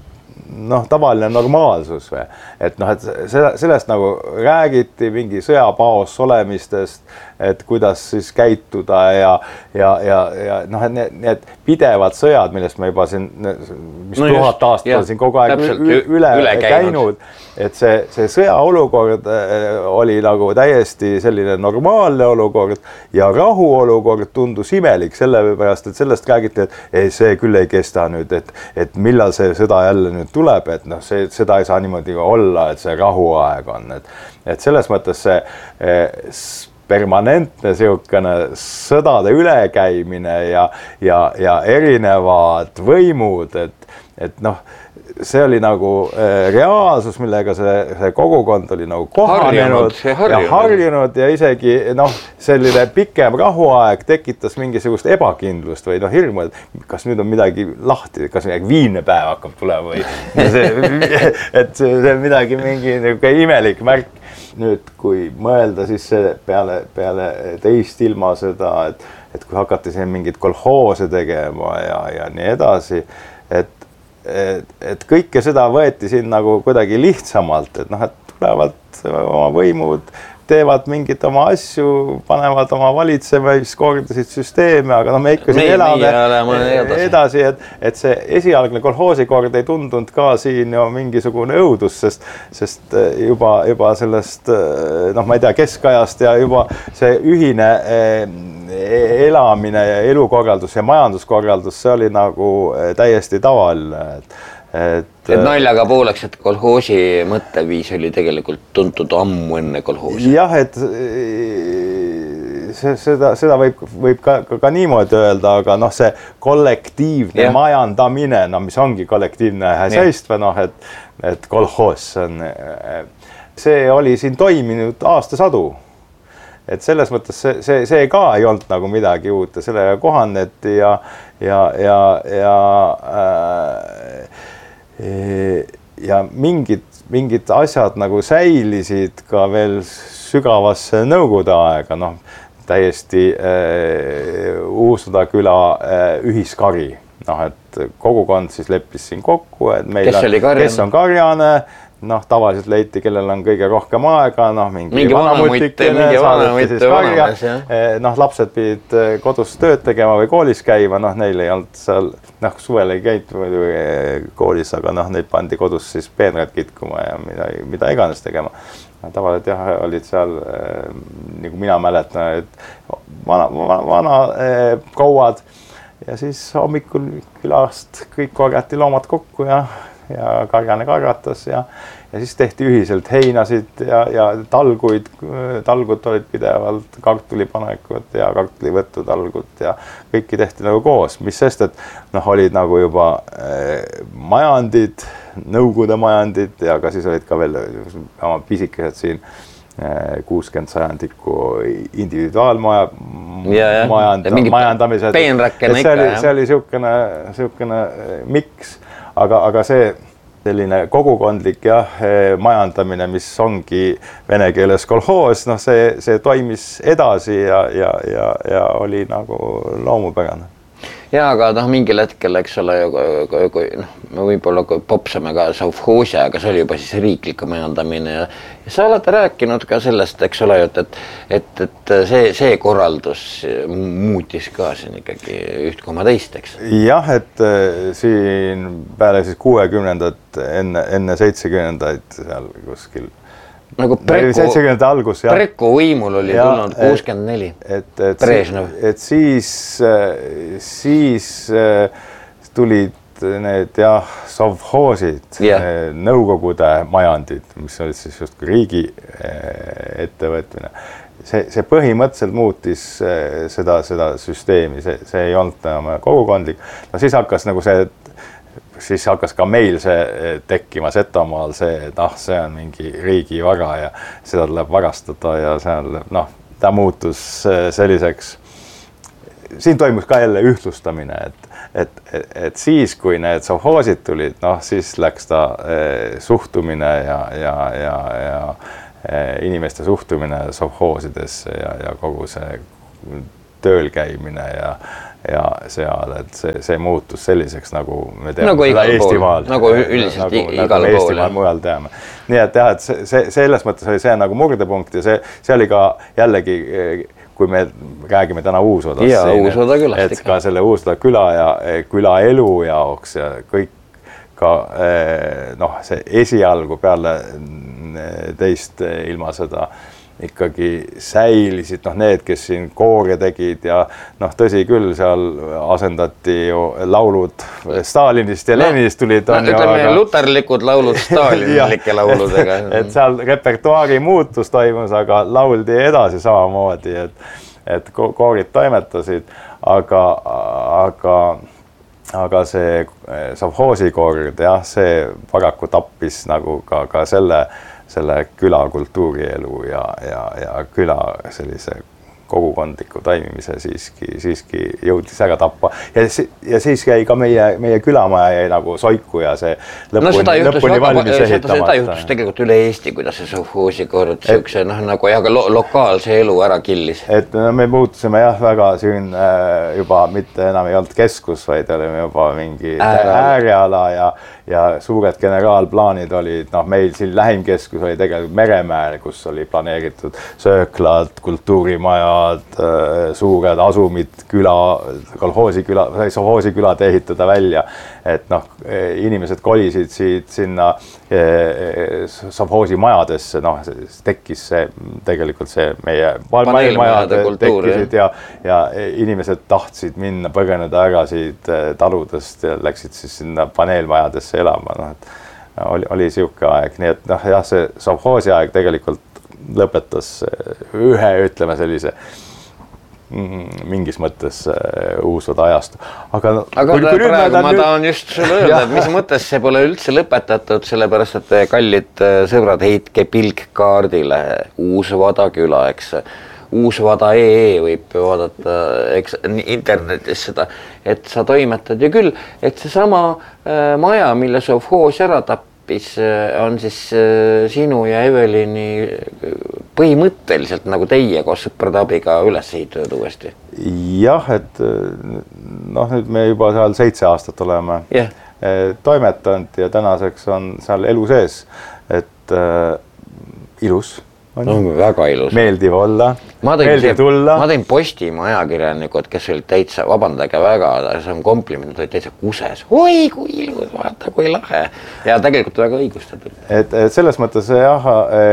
noh, tavaline normaalsus või, et noh, et sellest nagu räägiti mingi sõjapaos olemistest, et kuidas siis käituda ja, ja, ja, ja noh, et need, need pidevad sõjad, millest me juba siin, mis no tuhat just, aastat on siin kogu aeg üle, üle, üle käinud, et see, see sõjaolukord oli nagu täiesti selline normaalne olukord ja rahuolukord tundus imelik sellepärast, et sellest räägiti, et ei, see küll ei kesta nüüd, et, et millal see sõda jälle nüüd tuleb, et noh, see, seda ei saa niimoodi olla, et see rahuaeg on, et, et selles mõttes see eh, permanentne siukene sõdade ülekäimine ja, ja, ja erinevad võimud, et, et noh, see oli nagu äh, reaalsus, millega see, see kogukond oli nagu kohanenud harjunud, ja harjunud ja isegi noh, selline pikem rahuaeg tekitas mingisugust ebakindlust või noh, hirmu, et kas nüüd on midagi lahti, kas midagi viinepäev hakkab tulema või see, et see on midagi mingi nagu imelik märk. Nüüd, kui mõelda siis peale, peale teist ilmasõda, et, et kui hakati siin mingid kolhoose tegema ja, ja nii edasi, et, et, et kõike seda võeti siin nagu kuidagi lihtsamalt, et noh, et tulevad oma võimud, teevad mingit oma asju, panevad oma valitsemiskordasid süsteeme, aga no me ikka siin elame edasi, edasi et, et see esialgne kolhoosikord ei tundunud ka siin ju mingisugune õudus, sest, sest juba, juba sellest, noh, ma ei tea, keskajast ja juba see ühine elamine ja elukorraldus ja majanduskorraldus, see oli nagu täiesti tavaline, et Et, et naljaga pooleks, et kolhoosi mõtteviis oli tegelikult tuntud ammu enne kolhoosi. Jah, et see, seda, seda võib, võib ka, ka, ka niimoodi öelda, aga noh, see kollektiivne ja. majandamine, no mis ongi kollektiivne häseistva, noh, et, et kolhoos on, see oli siin toiminud aastasadu. Et selles mõttes see, see, see ka ei olnud nagu midagi uut ja sellega kohaneti ja, ja, ja, ja äh, ja mingid, mingid asjad nagu säilisid ka veel sügavasse nõukogude aega, noh, täiesti äh, Uusada küla äh, ühiskari, noh, et kogukond siis leppis siin kokku, et meil kes, on, kes on karjane, noh, tavaliselt leiti, kellel on kõige rohkem aega, noh, mingi, mingi vanamutikene, saadeti siis karja, noh, lapsed pidid kodus tööd tegema või koolis käima, noh, neil ei olnud seal, noh, suvel ei käinud koolis, aga noh, neid pandi kodus siis peenrad kitkuma ja mida, mida iganes tegema. Tavaliselt jah, olid seal, nagu mina mäletan, et vana, vana, vana kauad ja siis hommikul külast kõik korjati loomad kokku ja ja karjane karjatas ja, ja siis tehti ühiselt heinasid ja, ja talguid, talgud olid pidevalt, kartulipanekud ja kartulivõttutalgud ja kõiki tehti nagu koos, mis sest, et noh, olid nagu juba eh, majandid, nõukogude majandid ja ka siis olid ka veel oma pisikesed siin eh, kuuskümmend sajandikku individuaalmaja ja, ja. Majand, majandamised. Peenrakkene ikka, see oli, see oli siukene, siukene miks. Aga, aga see selline kogukondlik jah, majandamine, mis ongi vene keeles kolhoos, noh, see, see toimis edasi ja, ja, ja, ja oli nagu loomupärane. Ja, aga noh, mingil hetkel, eks ole, kui, kui noh, me võib-olla popsame ka sovhoosi, aga see oli juba siis riiklik majandamine ja, ja sa oled rääkinud ka sellest, eks ole, et, et, et see, see korraldus muutis ka siin ikkagi üht koma teist, eks? Jah, et siin peale siis kuuekümnendat enne, enne seitsekümnendaid seal kuskil nagu seitsekümnendate algus, jah. Preku võimul oli ja, tulnud kuuskümmend neli. Et, et, et siis, siis tulid need jah, sovhoosid yeah., nõukogude majandid, mis olid siis just riigi ettevõtmine. See, see põhimõtteliselt muutis seda, seda süsteemi, see, see ei olnud enam kogukondlik. No siis hakkas nagu see siis hakkas ka meil see tekkima Setomaal see, et ah, see on mingi riigi vara ja seda tuleb varastada ja seal, noh, ta muutus selliseks, siin toimus ka jälle ühtlustamine, et, et, et, et siis, kui need sovhoosid tulid, noh, siis läks ta eh, suhtumine ja, ja, ja, ja eh, inimeste suhtumine sovhoosidesse ja, ja kogu see tööl käimine ja ja seal, et see, see muutus selliseks, nagu me teame nagu igal Eestimaal. Nagu üldiselt nagu, igal nagu pool. Eestimaal mujal teame. Nii et jah, et see, see, selles mõttes oli see nagu murdepunkt ja see, see oli ka jällegi, kui me räägime täna Uusodast. Ja, Uusoda külast. Et ka selle Uusoda küla ja küla elu jaoks ja kõik ka, noh, see esialgu peale teist ilmasõda ikkagi säilisid, noh, need, kes siin koore tegid ja noh, tõsi küll, seal asendati ju laulud Stalinist ja no, Leninist tulid. No, ütleme, aga... luterlikud laulud Stalinilike lauludega. Et, et seal repertuaari muutus toimus, aga lauldi edasi samamoodi, et, et koorid toimetasid, aga, aga, aga see sovhoosi kord, jah, see paraku tappis nagu ka, ka selle selle küla kultuurielu ja, ja, ja küla sellise kogukondliku toimimise siiski, siiski jõudis ära tappa. Ja, ja siis jäi ka meie, meie külamaja jäi nagu soiku ja see lõpuni, no, seda juhtus, lõpuni valmis ehitamata. Seda juhtus tegelikult üle Eesti, kuidas see sovhoosi kord siukse, noh, nagu jah, lo lokaalse elu ära killis. Et no, me muutusime jah väga siin äh, juba mitte enam ei olnud keskus, vaid olime juba mingi ääreala ja, ja suured generaalplaanid olid, noh, meil siin lähimkeskus oli tegelikult Meremäel, kus oli planeeritud sööklad, kultuurimaja, suured asumid, küla, kolhoosi küla, sovhoosi külad ehitada välja, et noh, inimesed kolisid siit sinna sovhoosi majadesse, noh, tekkis see tegelikult see meie majad tekkisid ja, ja inimesed tahtsid minna põgeneda ära siit taludest ja läksid siis sinna paneelmajadesse elama, noh, et oli, oli siuke aeg, nii et noh, jah, see sovhoosi aeg tegelikult lõpetas ühe, ütleme sellise mingis mõttes Uusvada ajastu. Aga, aga kui, kui praegu ma nüüd... tahan just sulle öelda, et mis mõttes see pole üldse lõpetatud, sellepärast et kallid sõbrad, heitke pilk kaardile Uusvada küla, eks Uusvada punkt ee võib vaadata eks, internetis seda, et sa toimetad ju küll, et see sama äh, maja, mille sovhoos ära tappis, on siis äh, sinu ja Evelini põhimõtteliselt nagu teie koos sõprade abiga üles ehitatud uuesti. Jah, et noh, nüüd me juba seal seitse aastat oleme yeah. toimetanud ja tänaseks on seal elu sees, et äh, ilus. On no, väga ilus. Meeldiv olla, meeldiv tulla. Ma tõin Postimaa ajakirjanikud, kes olid täitsa, vabandage väga, see on kompliment, olid täitsa kuses. Oi, kui ilus, vaata, kui lahe. Ja tegelikult väga õigustatud. Et, et selles mõttes, jah,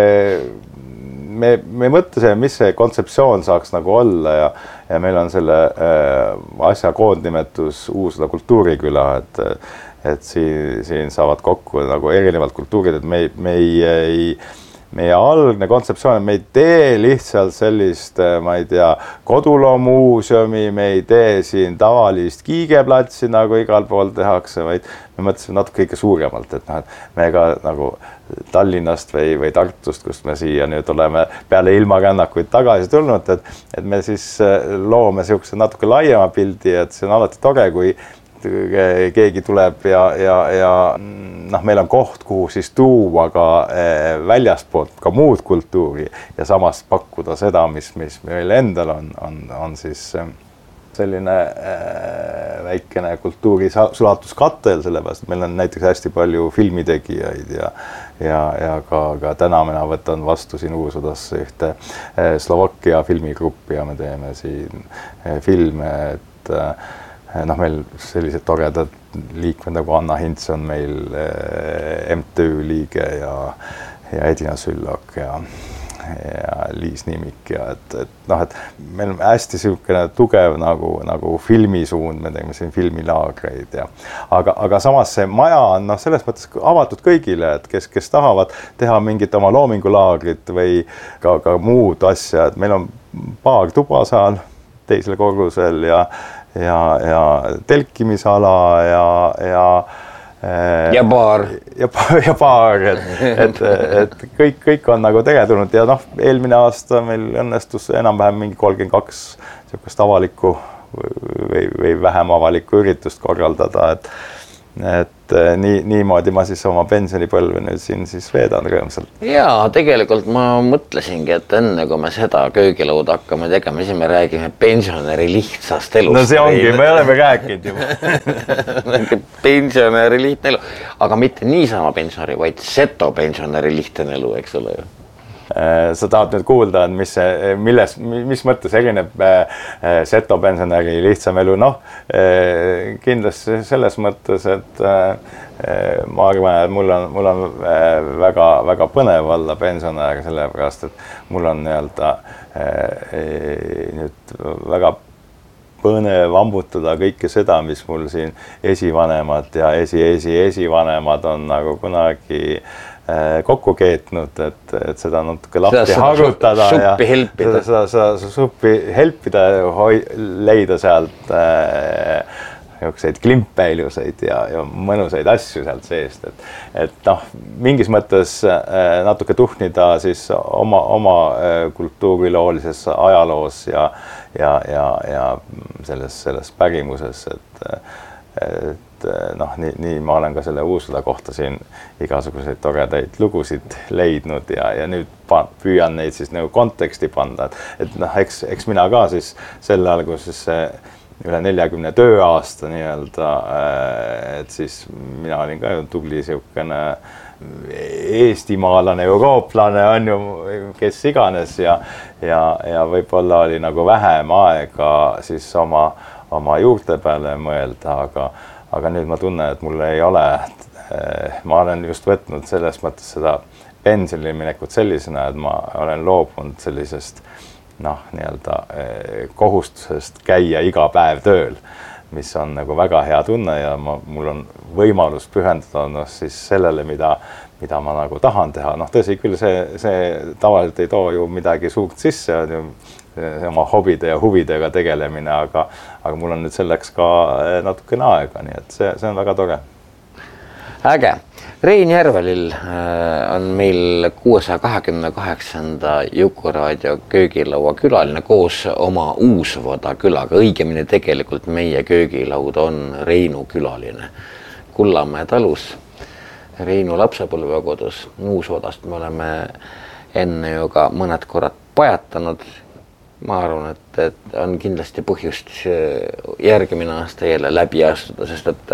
me, me mõtlesime, mis see kontseptsioon saaks nagu olla ja, ja meil on selle asja koondnimetus Uusvada kultuuriküla, et, et siin, siin saavad kokku nagu erinevad kultuurid, et me, me ei, ei meie algne kontseptsioon, me ei tee lihtsalt sellist, ma ei tea, koduloomuuseumi, me ei tee siin tavalist kiigeplatsi, nagu igal pool tehakse, vaid me mõtlesime natuke kõige suuremalt, et noh, et me ka nagu Tallinnast või, või Tartust, kust me siia nüüd oleme peale ilmarännakuid tagasi tulnud, et, et me siis loome siukse natuke laiema pildi, et see on alati tore, kui keegi tuleb ja, ja, ja noh, meil on koht, kuhu siis tuua ka väljastpoolt ka muud kultuuri ja samas pakkuda seda, mis, mis meil endal on, on, on siis selline väikene kultuuri sulatuskattel, sellepärast meil on näiteks hästi palju filmitegijaid ja, ja, ja ka, ka täna mina võtan vastu siin Uusvadas ühte Slovakkia filmigruppi ja me teeme siin filme, et noh, meil sellised toredad liikmed nagu Anna Hints on meil M T Ü liige ja, ja Edina Süllok ja, ja Liis Nimik ja et, et noh, et meil on hästi siukene tugev nagu, nagu filmisuund, me teeme siin filmilaagreid ja aga, aga samas see maja on noh, selles mõttes avatud kõigile, et kes, kes tahavad teha mingit oma loomingulaagrit või ka, ka muud asja, et meil on paar tuba seal teisel korrusel ja ja, ja telkimisala ja, ja ja baar. Ja, ja baar, et, et, et kõik, kõik on nagu tegetulnud ja noh, eelmine aasta meil õnnestus enam-vähem mingi kolmkümmend kaks sihukest avalikku või, või vähem avalikku üritust korraldada, et, et nii, niimoodi ma siis oma pensionipõlve nüüd siin siis veedan rõõmsalt. Jaa, tegelikult ma mõtlesingi, et enne kui me seda köögilauda hakkame tegema, siis me räägime pensionäri lihtsast elust. No see ongi, me oleme rääkinud juba. Pensionäri lihtne elu, aga mitte niisama pensionäri, vaid seto pensionäri lihtne elu, eks ole ju. Sa tahad nüüd kuulda, mis, milles, mis mõttes erineb seto pensionäri lihtsam elu? Noh, kindlasti selles mõttes, et ma arvan, et mul on, mul on väga, väga põnev olla pensionär, sellepärast, et mul on nii-öelda nüüd väga põnev ammutada kõike seda, mis mul siin esivanemad ja esi-esi-esivanemad on nagu kunagi kokku keetnud, et, et seda natuke lahti harutada ja helpida. Seda, seda, seda suppi helpida hoi, leida sealt äh, klimpeiluseid ja, ja mõnusaid asju sealt seest, et, et noh, mingis mõttes äh, natuke tuhnida siis oma, oma äh, kultuuriloolises ajaloos ja, ja, ja, ja selles, selles pärimuses, et, et noh, nii, nii ma olen ka selle Uussõda kohta siin igasuguseid toredaid lugusid leidnud ja, ja nüüd püüan neid siis nagu konteksti panda, et, et noh, eks, eks mina ka siis sel ajal, kus siis üle neljakümne tööaasta nii-öelda, et siis mina olin ka ju tubli siukene eestimaalane, eurooplane on ju, kes iganes ja, ja, ja võib-olla oli nagu vähem aega siis oma, oma juurte peale mõelda, aga aga nüüd ma tunnen, et mul ei ole, ma olen just võtnud selles mõttes seda pensionile minekut sellisena, et ma olen loobunud sellisest noh, nii-öelda kohustusest käia iga päev tööl, mis on nagu väga hea tunne ja ma, mul on võimalus pühendada no, siis sellele, mida, mida ma nagu tahan teha. Noh, tõsi küll, see, see tavaliselt ei too ju midagi suurt sisse, on ju oma hobide ja huvidega tegelemine, aga, aga mul on nüüd selleks ka natukene aega, nii et see, see on väga tore. Äge. Rein Järvelill on meil kuuesaja kahekümne kaheksanda Jukuraadio köögilaua külaline koos oma Uusvada külaga. Õigemini tegelikult meie köögilaud on Reinu külaline. Kullamäe talus, Reinu lapsepõlvekodus. Uusvadast me oleme enne ju ka mõned korrad pajatanud. Ma arvan, et, et on kindlasti põhjust järgmine aasta jälle läbi astuda, sest et,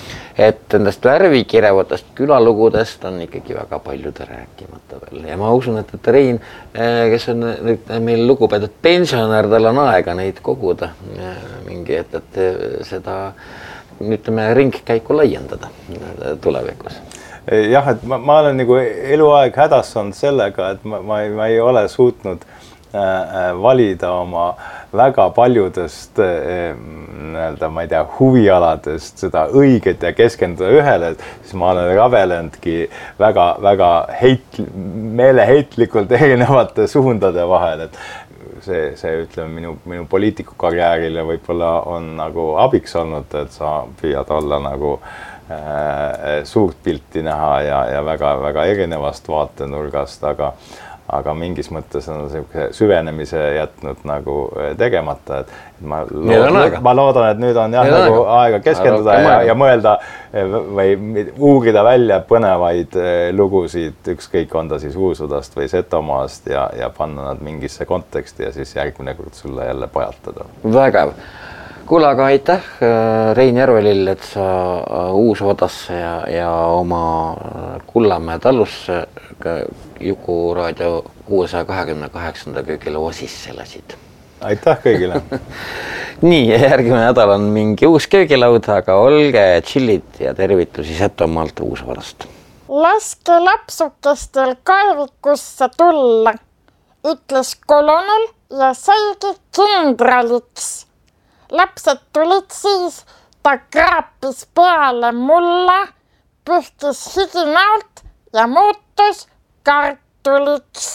et endast värvikirevatest külalugudest on ikkagi väga paljude rääkimata veel. Ja ma usun, et, et Rein, kes on nüüd meil lugupeetud pensionär, tal on aega neid koguda mingi, et, et seda ütleme, ringkäiku laiendada tulevikus. Jah, et ma, ma olen nagu eluaeg hädas on sellega, et ma, ma, ei, ma ei ole suutnud valida oma väga paljudest nii-öelda, ma ei tea, huvialadest seda õiget ja keskenduda ühele, siis ma olen ravelendki väga, väga heit, meeleheitlikult erinevate suundade vahel, et see, see ütleme, minu, minu poliitikukarjäärile võib-olla on nagu abiks olnud, et sa püüad olla nagu äh, suurt pilti näha ja, ja väga, väga erinevast vaatenurgast, aga aga mingis mõttes on see süvenemise jätnud nagu tegemata, et ma, lood, ma loodan, et nüüd on jah, nagu aega keskenduda ja, ja mõelda või uurida välja põnevaid lugusid, ükskõik on ta siis Uussõdast või Setomaast ja, ja panna nad mingisse konteksti ja siis järgmine kord sulle jälle pajatada. Vägev. Kuule, aga aitäh, Rein Järvelill, et sa Uusvadasse ja, ja oma Kullamäe talusse Jukuraadio kuuesaja kahekümne kaheksanda köögilaua sisse lasid. Aitäh kõigile. Nii, järgmine nädal on mingi uus köögilaud, aga olge chillid ja tervitusi Setomaalt Uusvadast. Laske lapsukestel kaevikusse tulla, ütles kolonel ja saigi kindraliks. Lapsed tulid siis, ta kraapis peale mulla, pühkis higinalt ja muutus kartuliks.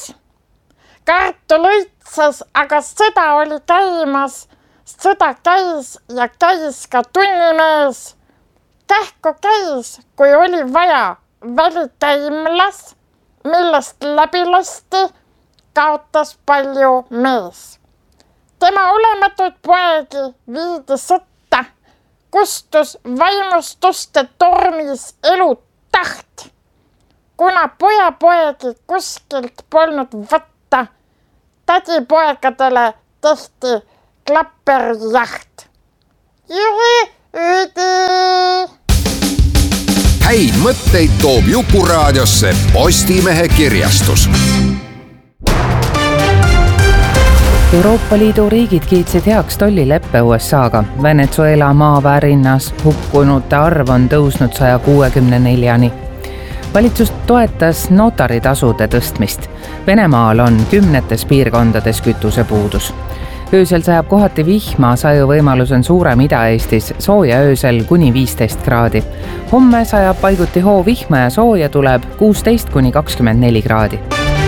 Kartul õitses, aga sõda oli käimas. Sõda käis ja käis ka tunnimees. kähku käis, kui oli vaja välikäimlas, millest läbi lasti, kaotas palju mees. Tema olematud poegi viidi sõtta, kustus vaimustuste tormis elu taht. Kuna pojapoegi kuskilt polnud võtta, tädipoegadele tehti klapperjaht. Juhi üdi! Häid mõtteid toob Jukuraadiosse Postimehe kirjastus. Euroopa Liidu riigid kiitsid heaks tollileppe U S A-ga. Venezuela maavärinnas hukkunute arv on tõusnud saja kuuekümne neljani. Valitsus toetas notaritasude tõstmist. Venemaal on kümnetes piirkondades kütusepuudus. Öösel sajab kohati vihma, saju võimalus on suurem Ida-Eestis, sooja öösel kuni viisteist kraadi. Homme sajab paiguti hoo vihma ja sooja tuleb kuusteist kuni kakskümmend neli kraadi.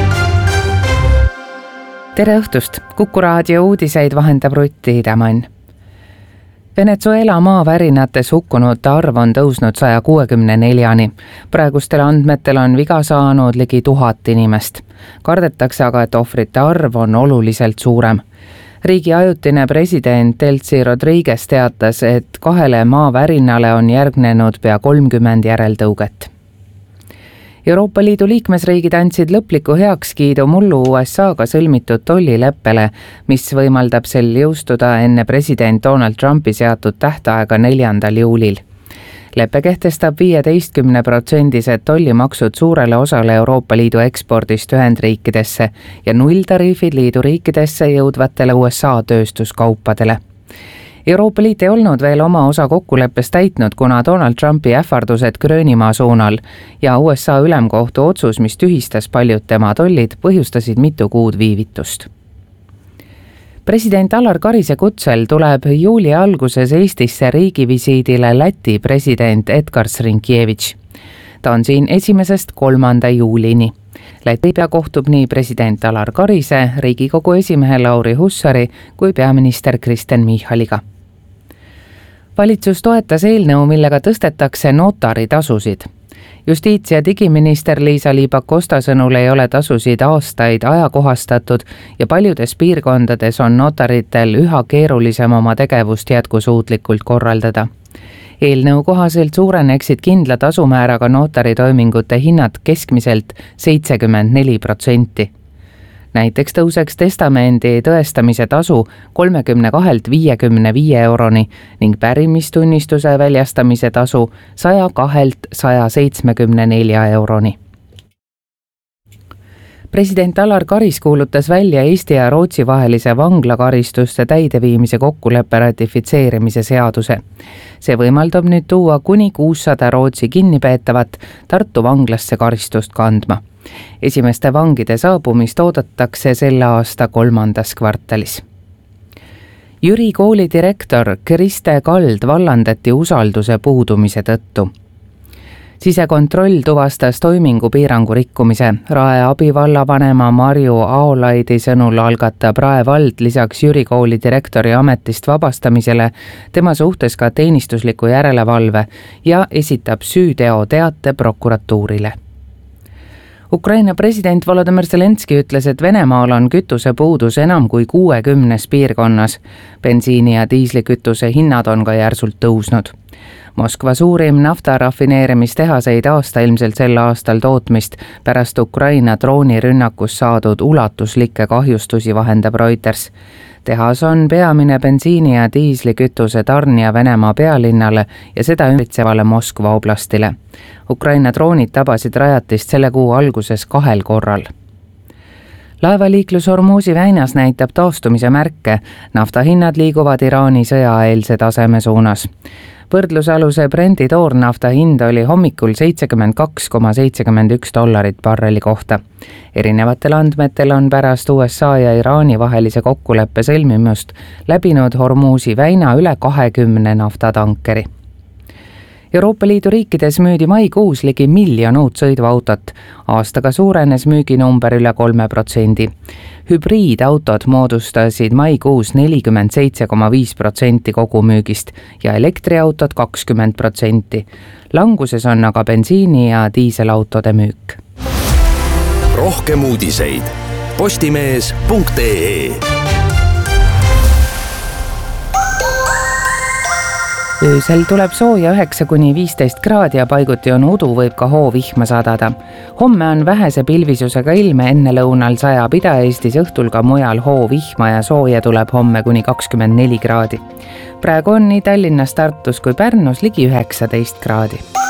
Tere õhtust! Kuku raadio uudiseid vahendab Rutti Hidemann. Venezuela maavärinates hukkunute arv on tõusnud saja kuuekümne neljani. Praegustel andmetel on viga saanud ligi tuhat inimest. Kardetakse aga, et ohvrite arv on oluliselt suurem. Riigi ajutine president Delcy Rodriguez teatas, et kahele maavärinale on järgnenud pea kolmkümmend järeltõuget. Euroopa Liidu liikmesriigid andsid lõpliku heakskiidu mullu U S A-ga sõlmitud tollileppele, mis võimaldab sel jõustuda enne president Donald Trumpi seatud tähtaega neljandal juulil. Leppe kehtestab viieteistkümne protsendised tollimaksud suurele osale Euroopa Liidu ekspordist Ühendriikidesse ja nulltariifid liidu riikidesse jõudvatele U S A tööstuskaupadele. Euroopa Liit ei olnud veel oma osa kokkuleppes täitnud, kuna Donald Trumpi ähvardused Gröönimaa suunal ja U S A ülemkohtu otsus, mis tühistas paljud tema tollid, põhjustasid mitu kuud viivitust. President Alar Karise kutsel tuleb juuli alguses Eestisse riigivisiidile Läti president Edgars Rinkevitš. Ta on siin esimesest kolmanda juulini. Läti pea kohtub nii president Alar Karise, Riigikogu esimehe Lauri Hussari kui peaminister Kristen Michaliga. Valitsus toetas eelnõu, millega tõstetakse notaritasusid. Justiits- ja digiminister Liisa-Ly Pakosta sõnul ei ole tasusid aastaid ajakohastatud ja paljudes piirkondades on notaritel üha keerulisem oma tegevust jätkusuutlikult korraldada. Eelnõu kohaselt suureneksid kindla tasumääraga notaritoimingute hinnad keskmiselt seitsekümmend neli protsenti. Näiteks tõuseks testamendi tõestamise tasu kolmekümne kahelt viiekümne viie euroni ning pärimistunnistuse väljastamise tasu saja kahelt saja seitsmekümne nelja euroni. President Alar Karis kuulutas välja Eesti ja Rootsi vahelise vanglakaristuste täideviimise kokkuleppe ratifitseerimise seaduse. See võimaldab nüüd tuua kuni kuussada Rootsi kinnipeetavat Tartu vanglasse karistust kandma. Esimeste vangide saabumist oodatakse selle aasta kolmandas kvartalis. Jüri kooli direktor Kriste Kald vallandati usalduse puudumise tõttu. Sisekontroll tuvastas toimingupiirangu rikkumise. Rae abivallavanema Marju Aolaidi sõnul algatab Rae vald lisaks Jüri kooli direktori ametist vabastamisele tema suhtes ka teenistusliku järelevalve ja esitab süüteoteate prokuratuurile. Ukraina president Volodymyr Zelenski ütles, et Venemaal on kütusepuudus enam kui kuuekümnes piirkonnas. Bensiini ja diislikütuse hinnad on ka järsult tõusnud. Moskva suurim nafta rafineerimistehaseid aasta ilmselt sel aastal tootmist pärast Ukraina droonirünnakus saadud ulatuslikke kahjustusi vahendab Reuters. Tehas on peamine bensiini ja diislikütuse tarnija Venemaa pealinnale ja seda ümbritsevale Moskva oblastile. Ukraina droonid tabasid rajatist selle kuu alguses kahel korral. Laevaliiklus Hormuzi väinas näitab taastumise märke. Naftahinnad liiguvad Iraani sõjaeelse taseme suunas. Võrdlusaluse Brendi toornafta hind oli hommikul seitsekümmend kaks koma seitsekümmend üks dollarit barreli kohta. Erinevatel andmetel on pärast U S A ja Iraani vahelise kokkuleppe sõlmimust läbinud Hormuzi väina üle kahekümne naftatankeri. Euroopa Liidu riikides müüdi maikuus ligi miljon uut sõiduautot. Aastaga suurenes müüginumber üle kolme protsendi. Hübriidautod moodustasid maikuus nelikümmend seitse koma viis protsenti kogu müügist ja elektriautod kakskümmend protsenti. Languses on aga bensiini ja diiselautode müük. Rohkem uudiseid postimees punkt ee. Öösel tuleb sooja üheksa kuni viisteist kraadi ja paiguti on udu, võib ka hoovihma sadada. Homme on vähese pilvisusega ilme, enne lõunal sajab Ida-Eestis, õhtul ka mujal hoovihma ja sooja tuleb homme kuni kakskümmend neli kraadi. Praegu on nii Tallinnas, Tartus kui Pärnus ligi üheksateist kraadi.